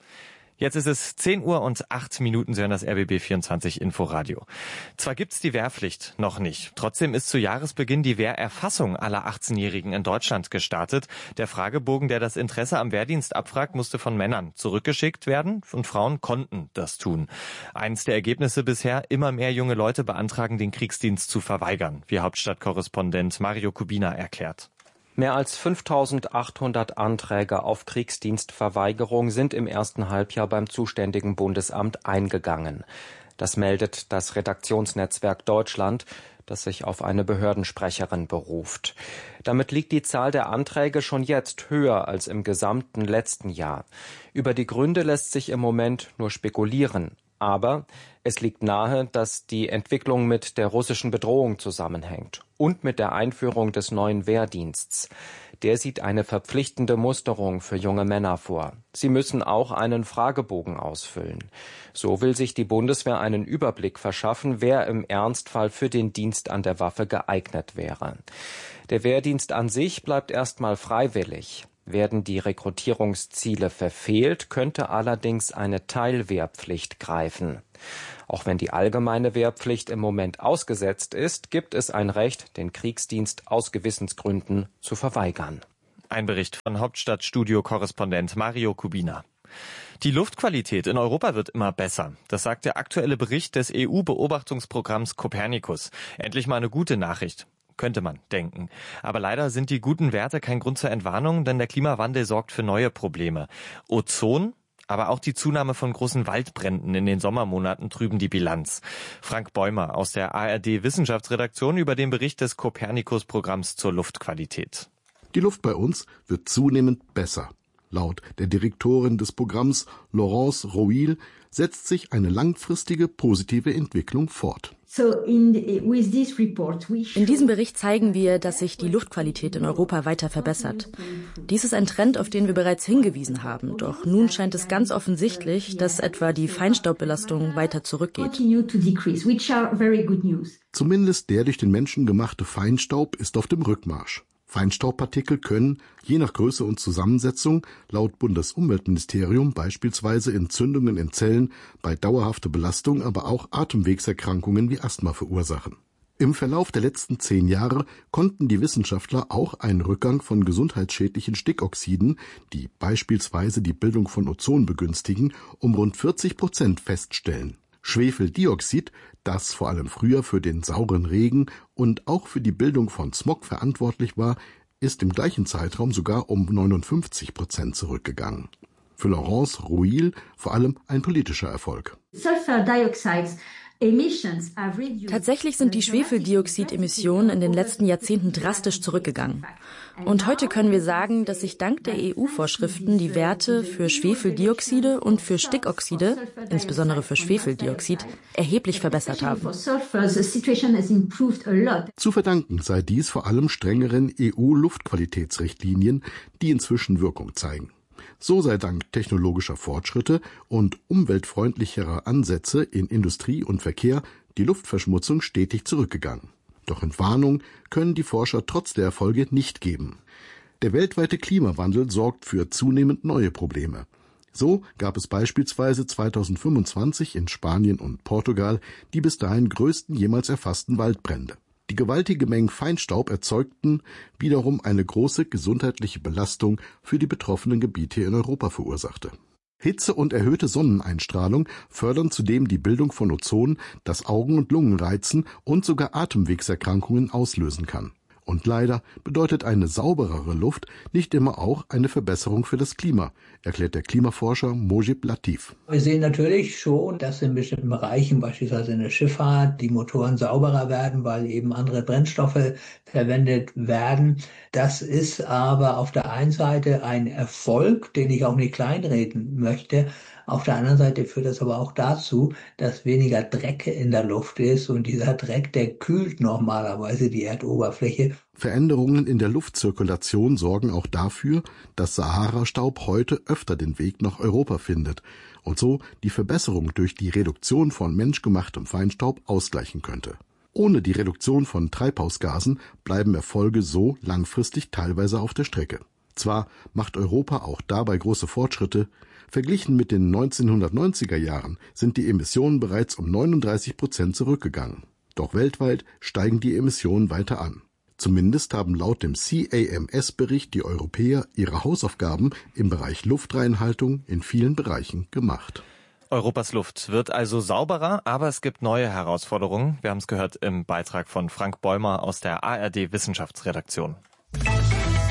Jetzt ist es zehn Uhr und acht Minuten, Sie hören das R B B vierundzwanzig Inforadio. Zwar gibt's die Wehrpflicht noch nicht, trotzdem ist zu Jahresbeginn die Wehrerfassung aller achtzehnjährigen in Deutschland gestartet. Der Fragebogen, der das Interesse am Wehrdienst abfragt, musste von Männern zurückgeschickt werden und Frauen konnten das tun. Eins der Ergebnisse bisher, immer mehr junge Leute beantragen, den Kriegsdienst zu verweigern, wie Hauptstadtkorrespondent Mario Kubina erklärt. Mehr als fünftausendachthundert Anträge auf Kriegsdienstverweigerung sind im ersten Halbjahr beim zuständigen Bundesamt eingegangen. Das meldet das Redaktionsnetzwerk Deutschland, das sich auf eine Behördensprecherin beruft. Damit liegt die Zahl der Anträge schon jetzt höher als im gesamten letzten Jahr. Über die Gründe lässt sich im Moment nur spekulieren. Aber es liegt nahe, dass die Entwicklung mit der russischen Bedrohung zusammenhängt und mit der Einführung des neuen Wehrdienstes. Der sieht eine verpflichtende Musterung für junge Männer vor. Sie müssen auch einen Fragebogen ausfüllen. So will sich die Bundeswehr einen Überblick verschaffen, wer im Ernstfall für den Dienst an der Waffe geeignet wäre. Der Wehrdienst an sich bleibt erstmal freiwillig. Werden die Rekrutierungsziele verfehlt, könnte allerdings eine Teilwehrpflicht greifen. Auch wenn die allgemeine Wehrpflicht im Moment ausgesetzt ist, gibt es ein Recht, den Kriegsdienst aus Gewissensgründen zu verweigern. Ein Bericht von Hauptstadtstudio-Korrespondent Mario Kubina. Die Luftqualität in Europa wird immer besser. Das sagt der aktuelle Bericht des E U-Beobachtungsprogramms Copernicus. Endlich mal eine gute Nachricht. Könnte man denken. Aber leider sind die guten Werte kein Grund zur Entwarnung, denn der Klimawandel sorgt für neue Probleme. Ozon, aber auch die Zunahme von großen Waldbränden in den Sommermonaten trüben die Bilanz. Frank Bäumer aus der A R D-Wissenschaftsredaktion über den Bericht des Copernicus-Programms zur Luftqualität. Die Luft bei uns wird zunehmend besser. Laut der Direktorin des Programms, Laurence Rouil, setzt sich eine langfristige positive Entwicklung fort. In diesem Bericht zeigen wir, dass sich die Luftqualität in Europa weiter verbessert. Dies ist ein Trend, auf den wir bereits hingewiesen haben. Doch nun scheint es ganz offensichtlich, dass etwa die Feinstaubbelastung weiter zurückgeht. Zumindest der durch den Menschen gemachte Feinstaub ist auf dem Rückmarsch. Feinstaubpartikel können, je nach Größe und Zusammensetzung, laut Bundesumweltministerium beispielsweise Entzündungen in Zellen, bei dauerhafter Belastung aber auch Atemwegserkrankungen wie Asthma verursachen. Im Verlauf der letzten zehn Jahre konnten die Wissenschaftler auch einen Rückgang von gesundheitsschädlichen Stickoxiden, die beispielsweise die Bildung von Ozon begünstigen, um rund vierzig Prozent feststellen. Schwefeldioxid, das vor allem früher für den sauren Regen und auch für die Bildung von Smog verantwortlich war, ist im gleichen Zeitraum sogar um neunundfünfzig Prozent zurückgegangen. Für Laurence Rouil vor allem ein politischer Erfolg. Tatsächlich sind die Schwefeldioxidemissionen in den letzten Jahrzehnten drastisch zurückgegangen. Und heute können wir sagen, dass sich dank der E U-Vorschriften die Werte für Schwefeldioxide und für Stickoxide, insbesondere für Schwefeldioxid, erheblich verbessert haben. Zu verdanken sei dies vor allem strengeren E U-Luftqualitätsrichtlinien, die inzwischen Wirkung zeigen. So sei dank technologischer Fortschritte und umweltfreundlicherer Ansätze in Industrie und Verkehr die Luftverschmutzung stetig zurückgegangen. Doch Entwarnung können die Forscher trotz der Erfolge nicht geben. Der weltweite Klimawandel sorgt für zunehmend neue Probleme. So gab es beispielsweise zweitausendfünfundzwanzig in Spanien und Portugal die bis dahin größten jemals erfassten Waldbrände. Die gewaltige Mengen Feinstaub erzeugten wiederum eine große gesundheitliche Belastung für die betroffenen Gebiete in Europa verursachte. Hitze und erhöhte Sonneneinstrahlung fördern zudem die Bildung von Ozon, das Augen und Lungen reizen und sogar Atemwegserkrankungen auslösen kann. Und leider bedeutet eine sauberere Luft nicht immer auch eine Verbesserung für das Klima, erklärt der Klimaforscher Mojib Latif. Wir sehen natürlich schon, dass in bestimmten Bereichen, beispielsweise in der Schifffahrt, die Motoren sauberer werden, weil eben andere Brennstoffe verwendet werden. Das ist aber auf der einen Seite ein Erfolg, den ich auch nicht kleinreden möchte. Auf der anderen Seite führt das aber auch dazu, dass weniger Dreck in der Luft ist und dieser Dreck, der kühlt normalerweise die Erdoberfläche. Veränderungen in der Luftzirkulation sorgen auch dafür, dass Sahara-Staub heute öfter den Weg nach Europa findet und so die Verbesserung durch die Reduktion von menschgemachtem Feinstaub ausgleichen könnte. Ohne die Reduktion von Treibhausgasen bleiben Erfolge so langfristig teilweise auf der Strecke. Zwar macht Europa auch dabei große Fortschritte, verglichen mit den neunzehnhundertneunziger Jahren sind die Emissionen bereits um neununddreißig Prozent zurückgegangen. Doch weltweit steigen die Emissionen weiter an. Zumindest haben laut dem C A M S-Bericht die Europäer ihre Hausaufgaben im Bereich Luftreinhaltung in vielen Bereichen gemacht. Europas Luft wird also sauberer, aber es gibt neue Herausforderungen. Wir haben es gehört im Beitrag von Frank Bäumer aus der A R D-Wissenschaftsredaktion.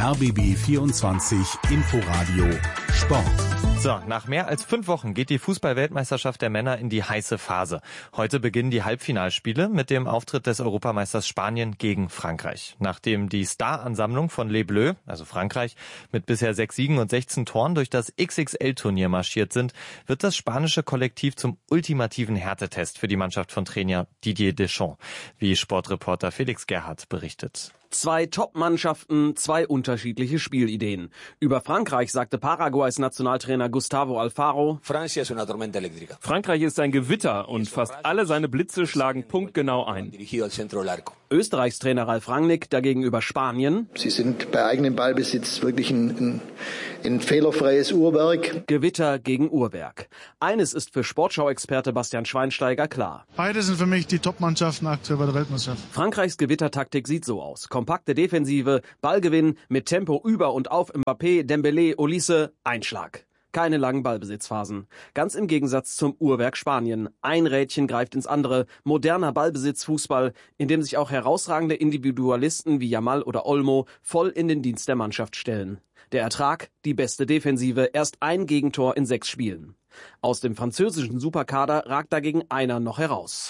R B B vierundzwanzig Inforadio Sport. So, nach mehr als fünf Wochen geht die Fußball-Weltmeisterschaft der Männer in die heiße Phase. Heute beginnen die Halbfinalspiele mit dem Auftritt des Europameisters Spanien gegen Frankreich. Nachdem die Star-Ansammlung von Les Bleus, also Frankreich, mit bisher sechs Siegen und sechzehn Toren durch das X X L-Turnier marschiert sind, wird das spanische Kollektiv zum ultimativen Härtetest für die Mannschaft von Trainer Didier Deschamps, wie Sportreporter Felix Gerhardt berichtet. Zwei Top-Mannschaften, zwei unterschiedliche Spielideen. Über Frankreich sagte Paraguays Nationaltrainer Gustavo Alfaro: Frankreich ist ein Gewitter und fast alle seine Blitze schlagen punktgenau ein. Österreichs Trainer Ralf Rangnick dagegen über Spanien: Sie sind bei eigenem Ballbesitz wirklich ein, ein, ein fehlerfreies Uhrwerk. Gewitter gegen Uhrwerk. Eines ist für Sportschau-Experte Bastian Schweinsteiger klar. Beide sind für mich die Top-Mannschaften aktuell bei der Weltmeisterschaft. Frankreichs Gewittertaktik sieht so aus: kompakte Defensive, Ballgewinn mit Tempo über und auf Mbappé, Dembélé, Olise, Einschlag. Keine langen Ballbesitzphasen. Ganz im Gegensatz zum Uhrwerk Spanien. Ein Rädchen greift ins andere. Moderner Ballbesitzfußball, in dem sich auch herausragende Individualisten wie Yamal oder Olmo voll in den Dienst der Mannschaft stellen. Der Ertrag: die beste Defensive, erst ein Gegentor in sechs Spielen. Aus dem französischen Superkader ragt dagegen einer noch heraus.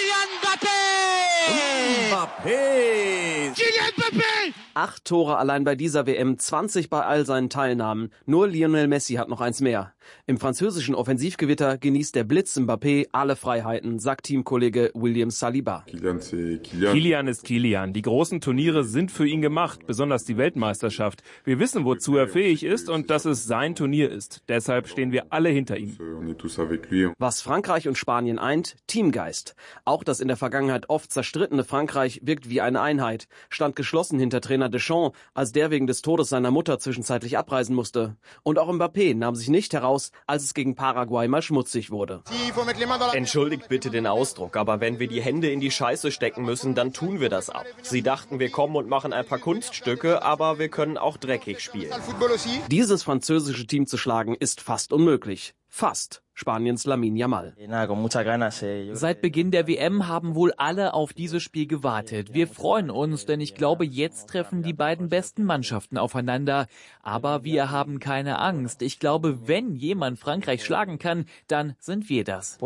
Mbappé! Kylian Mbappé! Acht Tore allein bei dieser W M, zwanzig bei all seinen Teilnahmen. Nur Lionel Messi hat noch eins mehr. Im französischen Offensivgewitter genießt der Blitz Mbappé alle Freiheiten, sagt Teamkollege William Saliba. Kylian ist Kylian. Die großen Turniere sind für ihn gemacht, besonders die Weltmeisterschaft. Wir wissen, wozu er fähig ist und dass es sein Turnier ist. Deshalb stehen wir alle hinter ihm. Was Frankreich und Spanien eint: Teamgeist. Auch das in der Vergangenheit oft zerstrittene Frankreich wirkt wie eine Einheit, stand geschlossen hinter Trainer Deschamps, als der wegen des Todes seiner Mutter zwischenzeitlich abreisen musste. Und auch Mbappé nahm sich nicht heraus, als es gegen Paraguay mal schmutzig wurde. Entschuldigt bitte den Ausdruck, aber wenn wir die Hände in die Scheiße stecken müssen, dann tun wir das ab. Sie dachten, wir kommen und machen ein paar Kunststücke, aber wir können auch dreckig spielen. Dieses französische Team zu schlagen ist fast unmöglich. Fast. Spaniens Lamine Yamal. Seit Beginn der W M haben wohl alle auf dieses Spiel gewartet. Wir freuen uns, denn ich glaube, jetzt treffen die beiden besten Mannschaften aufeinander. Aber wir haben keine Angst. Ich glaube, wenn jemand Frankreich schlagen kann, dann sind wir das.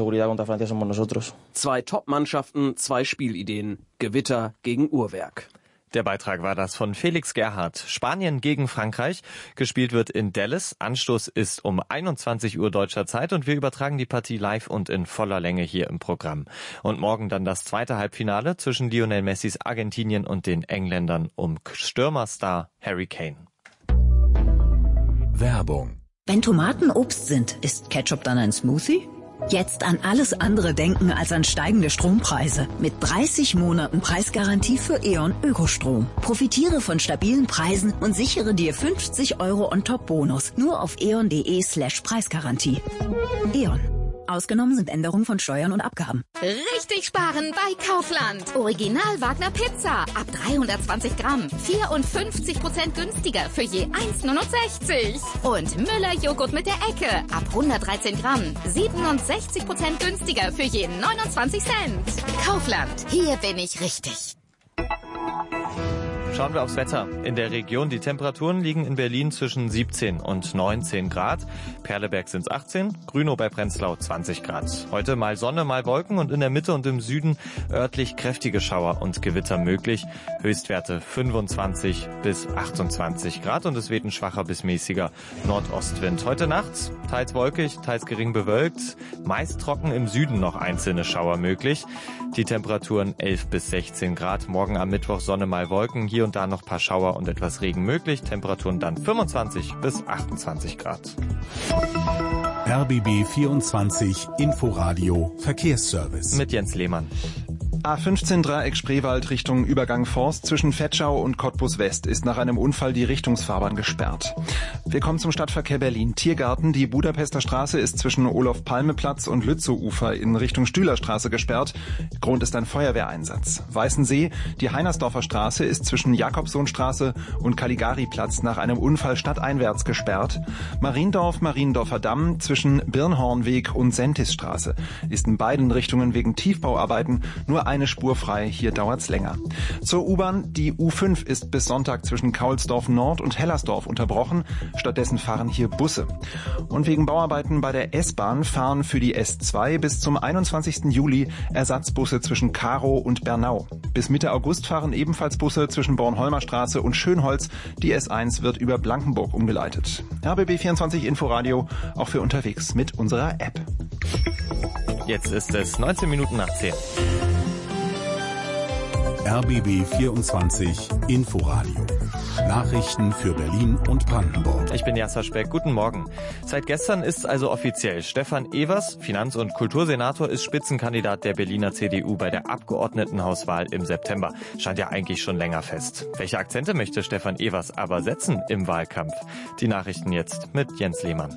Zwei Top-Mannschaften, zwei Spielideen. Gewitter gegen Uhrwerk. Der Beitrag war das von Felix Gerhardt. Spanien gegen Frankreich. Gespielt wird in Dallas. Anstoß ist um einundzwanzig Uhr deutscher Zeit und wir übertragen die Partie live und in voller Länge hier im Programm. Und morgen dann das zweite Halbfinale zwischen Lionel Messis Argentinien und den Engländern um Stürmerstar Harry Kane. Werbung. Wenn Tomaten Obst sind, ist Ketchup dann ein Smoothie? Jetzt an alles andere denken als an steigende Strompreise. Mit dreißig Monaten Preisgarantie für E.ON Ökostrom. Profitiere von stabilen Preisen und sichere dir fünfzig Euro On-Top-Bonus. Nur auf eon.de slash Preisgarantie. E.ON. Ausgenommen sind Änderungen von Steuern und Abgaben. Richtig sparen bei Kaufland. Original Wagner Pizza. Ab dreihundertzwanzig Gramm. vierundfünfzig Prozent günstiger für je eins Komma neunundsechzig. Und Müller Joghurt mit der Ecke. Ab hundertdreizehn Gramm. siebenundsechzig Prozent günstiger für je neunundzwanzig Cent. Kaufland. Hier bin ich richtig. Schauen wir aufs Wetter. In der Region, die Temperaturen liegen in Berlin zwischen siebzehn und neunzehn Grad. Perleberg sind es achtzehn, Grünow bei Prenzlau zwanzig Grad. Heute mal Sonne, mal Wolken und in der Mitte und im Süden örtlich kräftige Schauer und Gewitter möglich. Höchstwerte fünfundzwanzig bis achtundzwanzig Grad und es weht ein schwacher bis mäßiger Nordostwind. Heute Nacht teils wolkig, teils gering bewölkt, meist trocken, im Süden noch einzelne Schauer möglich. Die Temperaturen elf bis sechzehn Grad. Morgen am Mittwoch Sonne, mal Wolken, hier und da noch ein paar Schauer und etwas Regen möglich. Temperaturen dann fünfundzwanzig bis achtundzwanzig Grad. R B B vierundzwanzig Inforadio Verkehrsservice. Mit Jens Lehmann. A fünfzehn Dreieck Spreewald Richtung Übergang Forst zwischen Vetschau und Cottbus West ist nach einem Unfall die Richtungsfahrbahn gesperrt. Wir kommen zum Stadtverkehr Berlin. Tiergarten, die Budapester Straße ist zwischen Olof-Palme-Platz und Lützowufer in Richtung Stühlerstraße gesperrt. Grund ist ein Feuerwehreinsatz. Weißensee, die Heinersdorfer Straße ist zwischen Jakobsohnstraße und Caligari-Platz nach einem Unfall stadteinwärts gesperrt. Mariendorf, Mariendorfer Damm zwischen Birnhornweg und Sentisstraße ist in beiden Richtungen wegen Tiefbauarbeiten nur eine Spur frei, hier dauert's länger. Zur U-Bahn, die U fünf ist bis Sonntag zwischen Kaulsdorf Nord und Hellersdorf unterbrochen. Stattdessen fahren hier Busse. Und wegen Bauarbeiten bei der S-Bahn fahren für die S zwei bis zum einundzwanzigsten Juli Ersatzbusse zwischen Karow und Bernau. Bis Mitte August fahren ebenfalls Busse zwischen Bornholmer Straße und Schönholz. Die S eins wird über Blankenburg umgeleitet. R B B vierundzwanzig Inforadio, auch für unterwegs mit unserer App. Jetzt ist es neunzehn Minuten nach zehn. R B B vierundzwanzig Inforadio. Nachrichten für Berlin und Brandenburg. Ich bin Jasser Speck. Guten Morgen. Seit gestern ist also offiziell. Stefan Evers, Finanz- und Kultursenator, ist Spitzenkandidat der Berliner C D U bei der Abgeordnetenhauswahl im September. Stand ja eigentlich schon länger fest. Welche Akzente möchte Stefan Evers aber setzen im Wahlkampf? Die Nachrichten jetzt mit Jens Lehmann.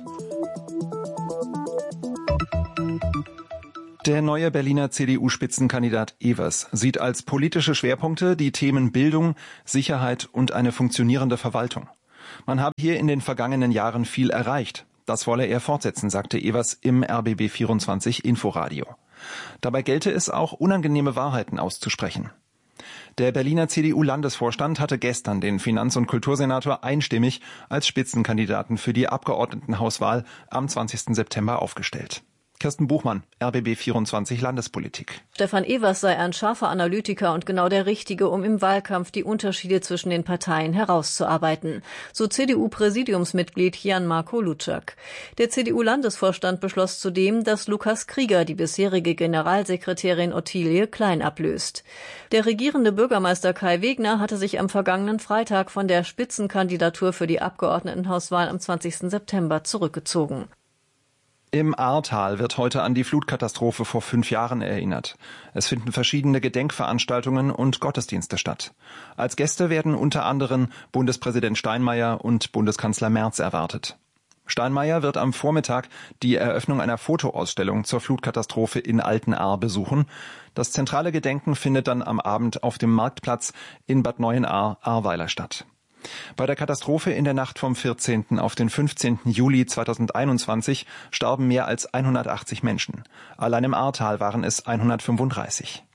Der neue Berliner C D U-Spitzenkandidat Evers sieht als politische Schwerpunkte die Themen Bildung, Sicherheit und eine funktionierende Verwaltung. Man habe hier in den vergangenen Jahren viel erreicht. Das wolle er fortsetzen, sagte Evers im R B B vierundzwanzig Inforadio. Dabei gelte es auch, unangenehme Wahrheiten auszusprechen. Der Berliner C D U-Landesvorstand hatte gestern den Finanz- und Kultursenator einstimmig als Spitzenkandidaten für die Abgeordnetenhauswahl am zwanzigsten September aufgestellt. Kirsten Buchmann, R B B vierundzwanzig Landespolitik. Stefan Evers sei ein scharfer Analytiker und genau der Richtige, um im Wahlkampf die Unterschiede zwischen den Parteien herauszuarbeiten. So C D U-Präsidiumsmitglied Jan-Marco Lutschak. Der C D U-Landesvorstand beschloss zudem, dass Lukas Krieger die bisherige Generalsekretärin Ottilie Klein ablöst. Der regierende Bürgermeister Kai Wegner hatte sich am vergangenen Freitag von der Spitzenkandidatur für die Abgeordnetenhauswahl am zwanzigsten September zurückgezogen. Im Ahrtal wird heute an die Flutkatastrophe vor fünf Jahren erinnert. Es finden verschiedene Gedenkveranstaltungen und Gottesdienste statt. Als Gäste werden unter anderem Bundespräsident Steinmeier und Bundeskanzler Merz erwartet. Steinmeier wird am Vormittag die Eröffnung einer Fotoausstellung zur Flutkatastrophe in Altenahr besuchen. Das zentrale Gedenken findet dann am Abend auf dem Marktplatz in Bad Neuenahr-Ahrweiler statt. Bei der Katastrophe in der Nacht vom vierzehnten auf den fünfzehnten Juli zweitausendeinundzwanzig starben mehr als hundertachtzig Menschen. Allein im Ahrtal waren es hundertfünfunddreißig.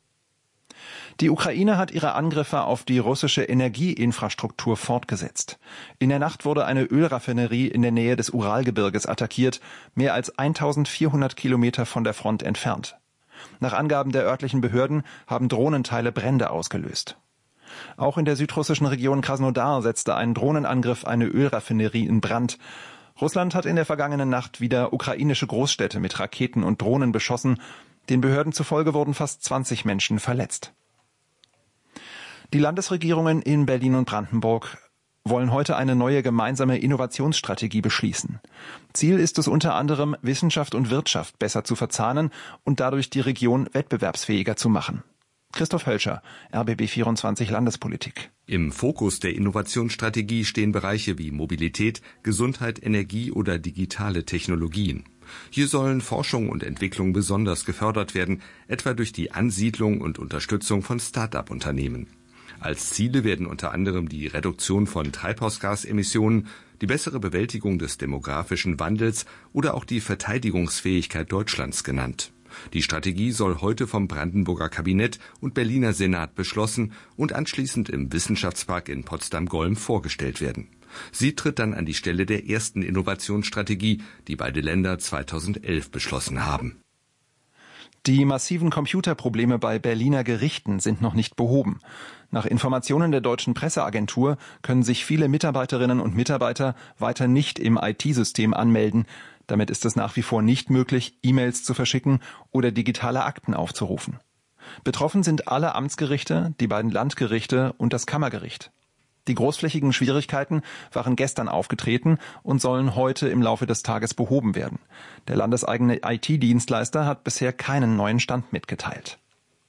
Die Ukraine hat ihre Angriffe auf die russische Energieinfrastruktur fortgesetzt. In der Nacht wurde eine Ölraffinerie in der Nähe des Uralgebirges attackiert, mehr als eintausendvierhundert Kilometer von der Front entfernt. Nach Angaben der örtlichen Behörden haben Drohnenteile Brände ausgelöst. Auch in der südrussischen Region Krasnodar setzte ein Drohnenangriff eine Ölraffinerie in Brand. Russland hat in der vergangenen Nacht wieder ukrainische Großstädte mit Raketen und Drohnen beschossen. Den Behörden zufolge wurden fast zwanzig Menschen verletzt. Die Landesregierungen in Berlin und Brandenburg wollen heute eine neue gemeinsame Innovationsstrategie beschließen. Ziel ist es unter anderem, Wissenschaft und Wirtschaft besser zu verzahnen und dadurch die Region wettbewerbsfähiger zu machen. Christoph Hölscher, R B B vierundzwanzig Landespolitik. Im Fokus der Innovationsstrategie stehen Bereiche wie Mobilität, Gesundheit, Energie oder digitale Technologien. Hier sollen Forschung und Entwicklung besonders gefördert werden, etwa durch die Ansiedlung und Unterstützung von Start-up-Unternehmen. Als Ziele werden unter anderem die Reduktion von Treibhausgasemissionen, die bessere Bewältigung des demografischen Wandels oder auch die Verteidigungsfähigkeit Deutschlands genannt. Die Strategie soll heute vom Brandenburger Kabinett und Berliner Senat beschlossen und anschließend im Wissenschaftspark in Potsdam-Golm vorgestellt werden. Sie tritt dann an die Stelle der ersten Innovationsstrategie, die beide Länder zweitausendelf beschlossen haben. Die massiven Computerprobleme bei Berliner Gerichten sind noch nicht behoben. Nach Informationen der Deutschen Presseagentur können sich viele Mitarbeiterinnen und Mitarbeiter weiter nicht im I T-System anmelden. Damit ist es nach wie vor nicht möglich, E-Mails zu verschicken oder digitale Akten aufzurufen. Betroffen sind alle Amtsgerichte, die beiden Landgerichte und das Kammergericht. Die großflächigen Schwierigkeiten waren gestern aufgetreten und sollen heute im Laufe des Tages behoben werden. Der landeseigene I T-Dienstleister hat bisher keinen neuen Stand mitgeteilt.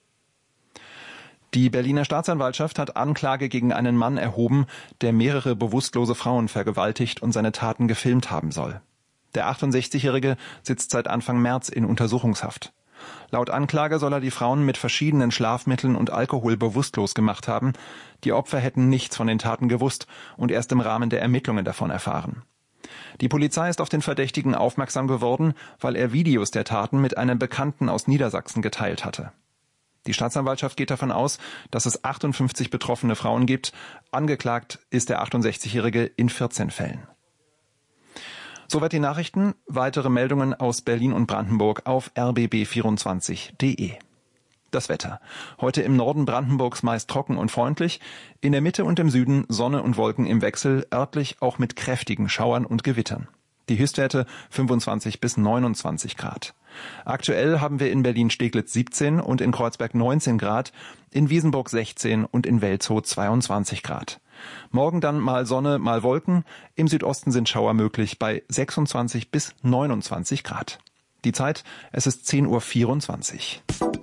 Die Berliner Staatsanwaltschaft hat Anklage gegen einen Mann erhoben, der mehrere bewusstlose Frauen vergewaltigt und seine Taten gefilmt haben soll. Der achtundsechzigjährige sitzt seit Anfang März in Untersuchungshaft. Laut Anklage soll er die Frauen mit verschiedenen Schlafmitteln und Alkohol bewusstlos gemacht haben. Die Opfer hätten nichts von den Taten gewusst und erst im Rahmen der Ermittlungen davon erfahren. Die Polizei ist auf den Verdächtigen aufmerksam geworden, weil er Videos der Taten mit einem Bekannten aus Niedersachsen geteilt hatte. Die Staatsanwaltschaft geht davon aus, dass es achtundfünfzig betroffene Frauen gibt. Angeklagt ist der achtundsechzigjährige in vierzehn Fällen. Soweit die Nachrichten. Weitere Meldungen aus Berlin und Brandenburg auf r b b vierundzwanzig punkt d e. Das Wetter. Heute im Norden Brandenburgs meist trocken und freundlich. In der Mitte und im Süden Sonne und Wolken im Wechsel, örtlich auch mit kräftigen Schauern und Gewittern. Die Höchstwerte fünfundzwanzig bis neunundzwanzig Grad. Aktuell haben wir in Berlin-Steglitz siebzehn und in Kreuzberg neunzehn Grad, in Wiesenburg sechzehn und in Welzow zweiundzwanzig Grad. Morgen dann mal Sonne, mal Wolken. Im Südosten sind Schauer möglich bei sechsundzwanzig bis neunundzwanzig Grad. Die Zeit, es ist zehn Uhr vierundzwanzig.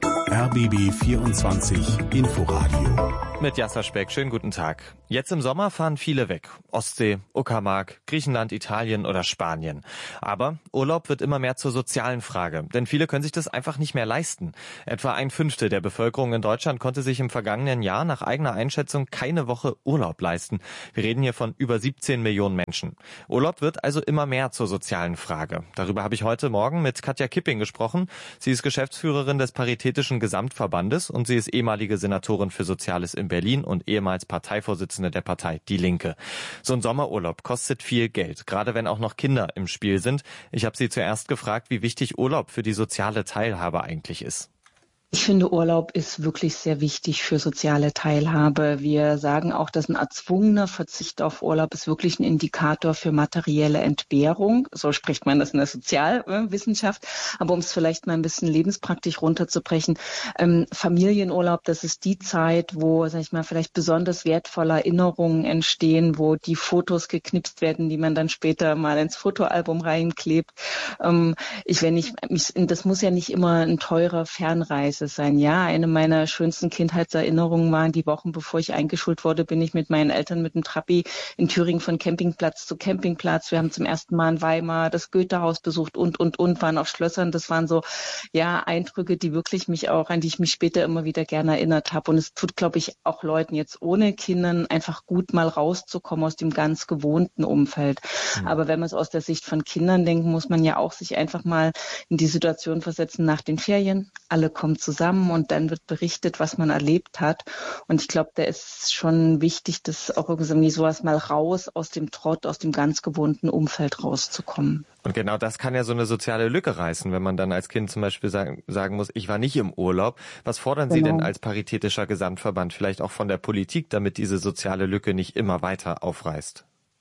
R B B vierundzwanzig Inforadio. Mit Jasser Speck, schönen guten Tag. Jetzt im Sommer fahren viele weg. Ostsee, Uckermark, Griechenland, Italien oder Spanien. Aber Urlaub wird immer mehr zur sozialen Frage, denn viele können sich das einfach nicht mehr leisten. Etwa ein Fünftel der Bevölkerung in Deutschland konnte sich im vergangenen Jahr nach eigener Einschätzung keine Woche Urlaub leisten. Wir reden hier von über siebzehn Millionen Menschen. Urlaub wird also immer mehr zur sozialen Frage. Darüber habe ich heute Morgen mit Katja Kipping gesprochen. Sie ist Geschäftsführerin des Paritätischen Gesamtverbandes und sie ist ehemalige Senatorin für Soziales in Berlin und ehemals Parteivorsitzende der Partei Die Linke. So ein Sommerurlaub kostet viel Geld, gerade wenn auch noch Kinder im Spiel sind. Ich habe sie zuerst gefragt, wie wichtig Urlaub für die soziale Teilhabe eigentlich ist. Ich finde, Urlaub ist wirklich sehr wichtig für soziale Teilhabe. Wir sagen auch, dass ein erzwungener Verzicht auf Urlaub ist wirklich ein Indikator für materielle Entbehrung. So spricht man das in der Sozialwissenschaft. Aber um es vielleicht mal ein bisschen lebenspraktisch runterzubrechen, ähm, Familienurlaub, das ist die Zeit, wo, sag ich mal, vielleicht besonders wertvolle Erinnerungen entstehen, wo die Fotos geknipst werden, die man dann später mal ins Fotoalbum reinklebt. Ähm, ich, wenn ich mich, das muss ja nicht immer ein teurer Fernreise sein. Ja, eine meiner schönsten Kindheitserinnerungen waren die Wochen, bevor ich eingeschult wurde, bin ich mit meinen Eltern mit dem Trabi in Thüringen von Campingplatz zu Campingplatz. Wir haben zum ersten Mal in Weimar das Goethehaus besucht und, und, und, waren auf Schlössern. Das waren so, ja, Eindrücke, die wirklich mich auch, an die ich mich später immer wieder gerne erinnert habe. Und es tut, glaube ich, auch Leuten jetzt ohne Kindern einfach gut, mal rauszukommen aus dem ganz gewohnten Umfeld. Mhm. Aber wenn man es aus der Sicht von Kindern denkt, muss man ja auch sich einfach mal in die Situation versetzen nach den Ferien. Alle kommen zusammen und dann wird berichtet, was man erlebt hat. Und ich glaube, da ist schon wichtig, dass auch irgendwie sowas mal raus aus dem Trott, aus dem ganz gewohnten Umfeld rauszukommen. Und genau das kann ja so eine soziale Lücke reißen, wenn man dann als Kind zum Beispiel sagen, sagen muss, ich war nicht im Urlaub. Was fordern Sie Genau. denn als Paritätischer Gesamtverband vielleicht auch von der Politik, damit diese soziale Lücke nicht immer weiter aufreißt?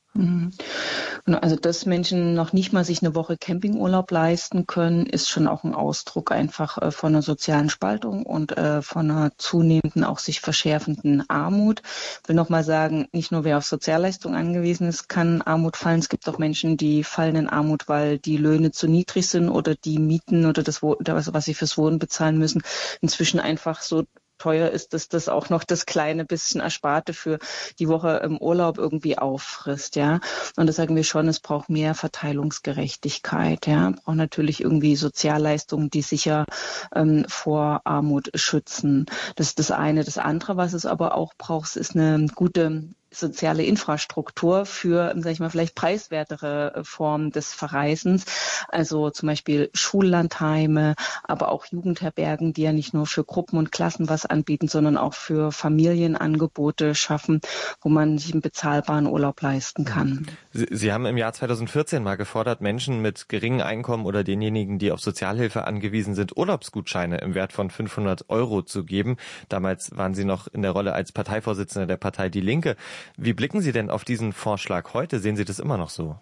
Also, dass Menschen noch nicht mal sich eine Woche Campingurlaub leisten können, ist schon auch ein Ausdruck einfach äh, von einer sozialen Spaltung und äh, von einer zunehmenden, auch sich verschärfenden Armut. Ich will nochmal sagen, nicht nur wer auf Sozialleistungen angewiesen ist, kann Armut fallen. Es gibt auch Menschen, die fallen in Armut, weil die Löhne zu niedrig sind oder die Mieten oder das, was sie fürs Wohnen bezahlen müssen, inzwischen einfach so teuer ist, dass das auch noch das kleine bisschen Ersparte für die Woche im Urlaub irgendwie auffrisst, ja. Und da sagen wir schon, es braucht mehr Verteilungsgerechtigkeit, ja. Es braucht natürlich irgendwie Sozialleistungen, die sicher ähm, vor Armut schützen. Das ist das eine. Das andere, was es aber auch braucht, ist eine gute soziale Infrastruktur für, sag ich mal, vielleicht preiswertere Formen des Verreisens. Also zum Beispiel Schullandheime, aber auch Jugendherbergen, die ja nicht nur für Gruppen und Klassen was anbieten, sondern auch für Familienangebote schaffen, wo man sich einen bezahlbaren Urlaub leisten kann. Sie, Sie haben im Jahr zweitausendvierzehn mal gefordert, Menschen mit geringem Einkommen oder denjenigen, die auf Sozialhilfe angewiesen sind, Urlaubsgutscheine im Wert von fünfhundert Euro zu geben. Damals waren Sie noch in der Rolle als Parteivorsitzende der Partei Die Linke. Wie blicken Sie denn auf diesen Vorschlag heute? Sehen Sie das immer noch so?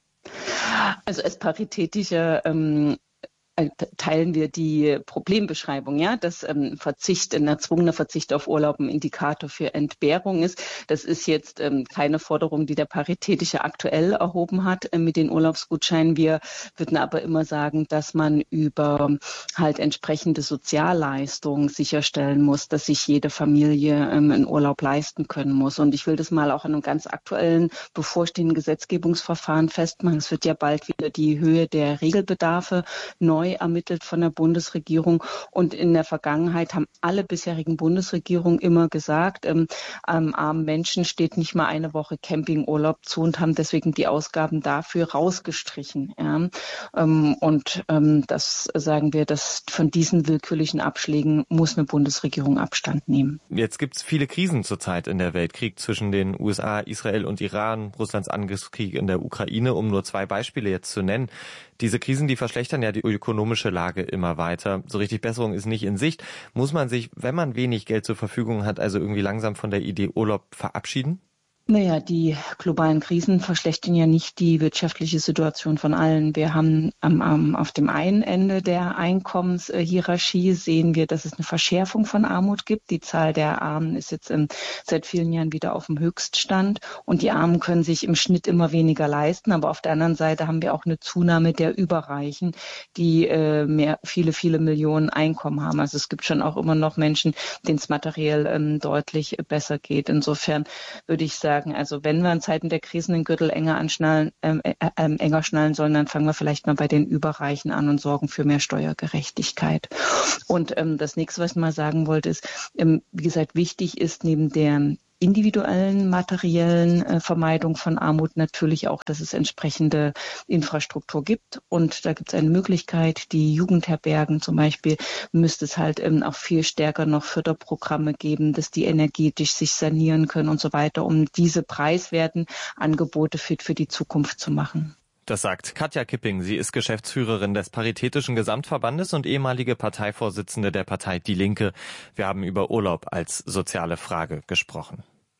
Also als paritätische ähm, teilen wir die Problembeschreibung, ja, dass ähm, Verzicht, ein erzwungener Verzicht auf Urlaub ein Indikator für Entbehrung ist. Das ist jetzt ähm, keine Forderung, die der Paritätische aktuell erhoben hat äh, mit den Urlaubsgutscheinen. Wir würden aber immer sagen, dass man über halt entsprechende Sozialleistungen sicherstellen muss, dass sich jede Familie ähm, einen Urlaub leisten können muss. Und ich will das mal auch an einem ganz aktuellen bevorstehenden Gesetzgebungsverfahren festmachen. Es wird ja bald wieder die Höhe der Regelbedarfe neu neu ermittelt von der Bundesregierung. Und in der Vergangenheit haben alle bisherigen Bundesregierungen immer gesagt, ähm, ähm, armen Menschen steht nicht mal eine Woche Campingurlaub zu und haben deswegen die Ausgaben dafür rausgestrichen. Ja. Ähm, und ähm, das sagen wir, dass von diesen willkürlichen Abschlägen muss eine Bundesregierung Abstand nehmen. Jetzt gibt es viele Krisen zurzeit in der Welt. Krieg zwischen den U S A, Israel und Iran, Russlands Angriffskrieg in der Ukraine, um nur zwei Beispiele jetzt zu nennen. Diese Krisen, die verschlechtern ja die ökonomische Lage immer weiter. So richtig Besserung ist nicht in Sicht. Muss man sich, wenn man wenig Geld zur Verfügung hat, also irgendwie langsam von der Idee Urlaub verabschieden? Naja, die globalen Krisen verschlechtern ja nicht die wirtschaftliche Situation von allen. Wir haben am, am, auf dem einen Ende der Einkommenshierarchie sehen wir, dass es eine Verschärfung von Armut gibt. Die Zahl der Armen ist jetzt ähm, seit vielen Jahren wieder auf dem Höchststand und die Armen können sich im Schnitt immer weniger leisten. Aber auf der anderen Seite haben wir auch eine Zunahme der Überreichen, die äh, mehr, viele, viele Millionen Einkommen haben. Also es gibt schon auch immer noch Menschen, denen es materiell ähm, deutlich besser geht. Insofern würde ich sagen, also wenn wir in Zeiten der Krisen den Gürtel enger anschnallen, ähm, äh, äh, enger schnallen sollen, dann fangen wir vielleicht mal bei den Überreichen an und sorgen für mehr Steuergerechtigkeit. Und ähm, das nächste, was ich mal sagen wollte, ist, ähm, wie gesagt, wichtig ist neben der individuellen, materiellen äh, Vermeidung von Armut natürlich auch, dass es entsprechende Infrastruktur gibt. Und da gibt es eine Möglichkeit, die Jugendherbergen zum Beispiel, müsste es halt ähm, auch viel stärker noch Förderprogramme geben, dass die energetisch sich sanieren können und so weiter, um diese preiswerten Angebote fit für die Zukunft zu machen. Das sagt Katja Kipping. Sie ist Geschäftsführerin des Paritätischen Gesamtverbandes und ehemalige Parteivorsitzende der Partei Die Linke. Wir haben über Urlaub als soziale Frage gesprochen.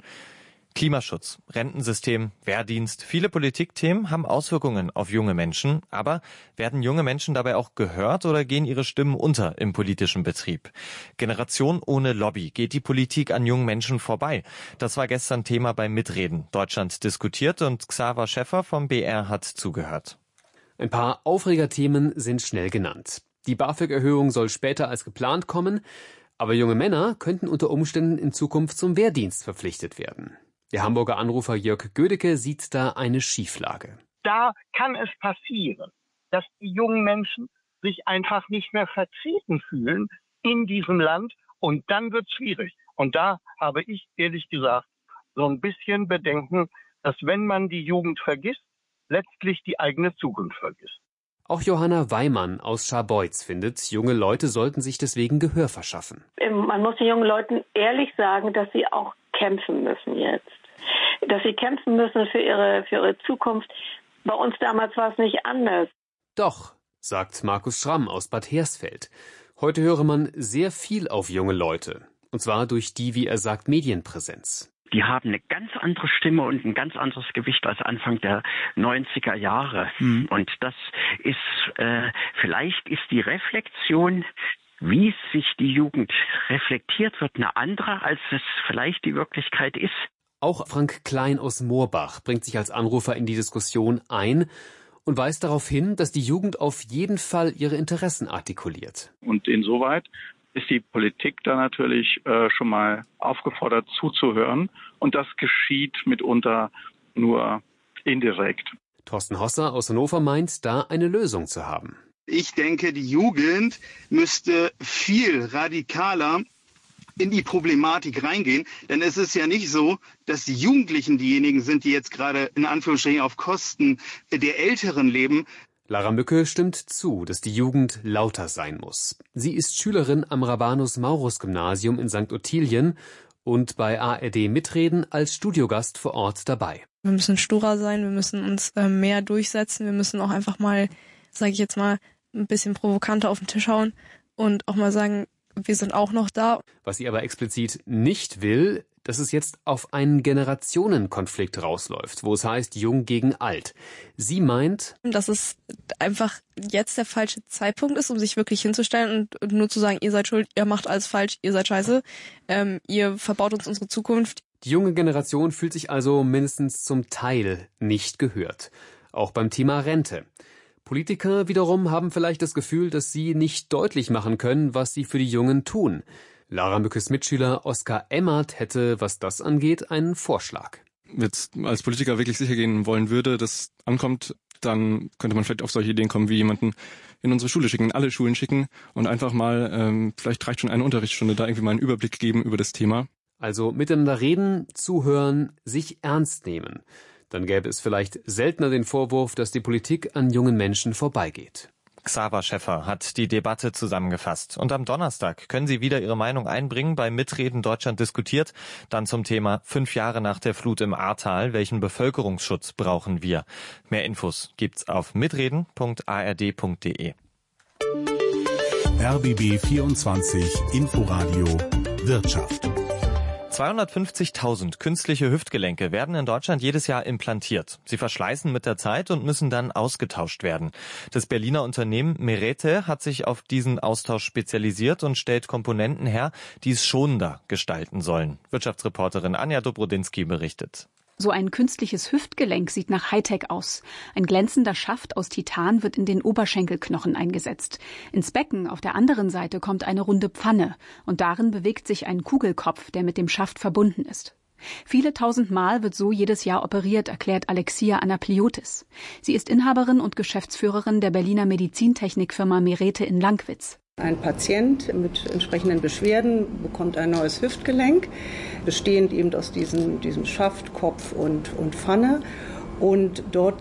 Klimaschutz, Rentensystem, Wehrdienst, viele Politikthemen haben Auswirkungen auf junge Menschen. Aber werden junge Menschen dabei auch gehört oder gehen ihre Stimmen unter im politischen Betrieb? Generation ohne Lobby. Geht die Politik an jungen Menschen vorbei? Das war gestern Thema beim Mitreden. Deutschland diskutiert und Xaver Schäffer vom B R hat zugehört. Ein paar Aufregerthemen sind schnell genannt. Die BAföG-Erhöhung soll später als geplant kommen, aber junge Männer könnten unter Umständen in Zukunft zum Wehrdienst verpflichtet werden. Der Hamburger Anrufer Jörg Gödecke sieht da eine Schieflage. Da kann es passieren, dass die jungen Menschen sich einfach nicht mehr vertreten fühlen in diesem Land und dann wird es schwierig. Und da habe ich ehrlich gesagt so ein bisschen Bedenken, dass wenn man die Jugend vergisst, letztlich die eigene Zukunft vergisst. Auch Johanna Weimann aus Scharbeutz findet, junge Leute sollten sich deswegen Gehör verschaffen. Man muss den jungen Leuten ehrlich sagen, dass sie auch kämpfen müssen jetzt. Dass sie kämpfen müssen für ihre, für ihre Zukunft. Bei uns damals war es nicht anders. Doch, sagt Markus Schramm aus Bad Hersfeld. Heute höre man sehr viel auf junge Leute. Und zwar durch die, wie er sagt, Medienpräsenz. Die haben eine ganz andere Stimme und ein ganz anderes Gewicht als Anfang der neunziger Jahre. Mhm. Und das ist, äh, vielleicht ist die Reflexion, wie sich die Jugend reflektiert wird, eine andere, als es vielleicht die Wirklichkeit ist. Auch Frank Klein aus Moorbach bringt sich als Anrufer in die Diskussion ein und weist darauf hin, dass die Jugend auf jeden Fall ihre Interessen artikuliert. Und insoweit ist die Politik da natürlich äh, schon mal aufgefordert zuzuhören. Und das geschieht mitunter nur indirekt. Thorsten Hosser aus Hannover meint, da eine Lösung zu haben. Ich denke, die Jugend müsste viel radikaler in die Problematik reingehen. Denn es ist ja nicht so, dass die Jugendlichen diejenigen sind, die jetzt gerade in Anführungsstrichen auf Kosten der Älteren leben. Lara Mücke stimmt zu, dass die Jugend lauter sein muss. Sie ist Schülerin am Rabanus-Maurus-Gymnasium in Sankt Ottilien und bei A R D Mitreden als Studiogast vor Ort dabei. Wir müssen sturer sein, wir müssen uns äh, mehr durchsetzen, wir müssen auch einfach mal, sage ich jetzt mal, ein bisschen provokanter auf den Tisch hauen und auch mal sagen, wir sind auch noch da. Was sie aber explizit nicht will, dass es jetzt auf einen Generationenkonflikt rausläuft, wo es heißt jung gegen alt. Sie meint, dass es einfach jetzt der falsche Zeitpunkt ist, um sich wirklich hinzustellen und nur zu sagen, ihr seid schuld, ihr macht alles falsch, ihr seid scheiße, ähm, ihr verbaut uns unsere Zukunft. Die junge Generation fühlt sich also mindestens zum Teil nicht gehört. Auch beim Thema Rente. Politiker wiederum haben vielleicht das Gefühl, dass sie nicht deutlich machen können, was sie für die Jungen tun. Lara Mückes Mitschüler Oskar Emmert hätte, was das angeht, einen Vorschlag. Jetzt als Politiker wirklich sicher gehen wollen würde, dass ankommt, dann könnte man vielleicht auf solche Ideen kommen, wie jemanden in unsere Schule schicken, in alle Schulen schicken und einfach mal, ähm, vielleicht reicht schon eine Unterrichtsstunde, da irgendwie mal einen Überblick geben über das Thema. Also miteinander reden, zuhören, sich ernst nehmen. Dann gäbe es vielleicht seltener den Vorwurf, dass die Politik an jungen Menschen vorbeigeht. Xaver Schäffer hat die Debatte zusammengefasst. Und am Donnerstag können Sie wieder Ihre Meinung einbringen bei Mitreden Deutschland diskutiert. Dann zum Thema fünf Jahre nach der Flut im Ahrtal. Welchen Bevölkerungsschutz brauchen wir? Mehr Infos gibt's auf mitreden punkt a r d punkt d e. R B B vierundzwanzig Inforadio Wirtschaft. zweihundertfünfzigtausend künstliche Hüftgelenke werden in Deutschland jedes Jahr implantiert. Sie verschleißen mit der Zeit und müssen dann ausgetauscht werden. Das Berliner Unternehmen Merete hat sich auf diesen Austausch spezialisiert und stellt Komponenten her, die es schonender gestalten sollen. Wirtschaftsreporterin Anja Dobrodinsky berichtet. So ein künstliches Hüftgelenk sieht nach Hightech aus. Ein glänzender Schaft aus Titan wird in den Oberschenkelknochen eingesetzt. Ins Becken auf der anderen Seite kommt eine runde Pfanne und darin bewegt sich ein Kugelkopf, der mit dem Schaft verbunden ist. Viele tausend Mal wird so jedes Jahr operiert, erklärt Alexia Anapliotis. Sie ist Inhaberin und Geschäftsführerin der Berliner Medizintechnikfirma Merete in Langwitz. Ein Patient mit entsprechenden Beschwerden bekommt ein neues Hüftgelenk, bestehend eben aus diesem, diesem Schaft, Kopf und, und Pfanne. Und dort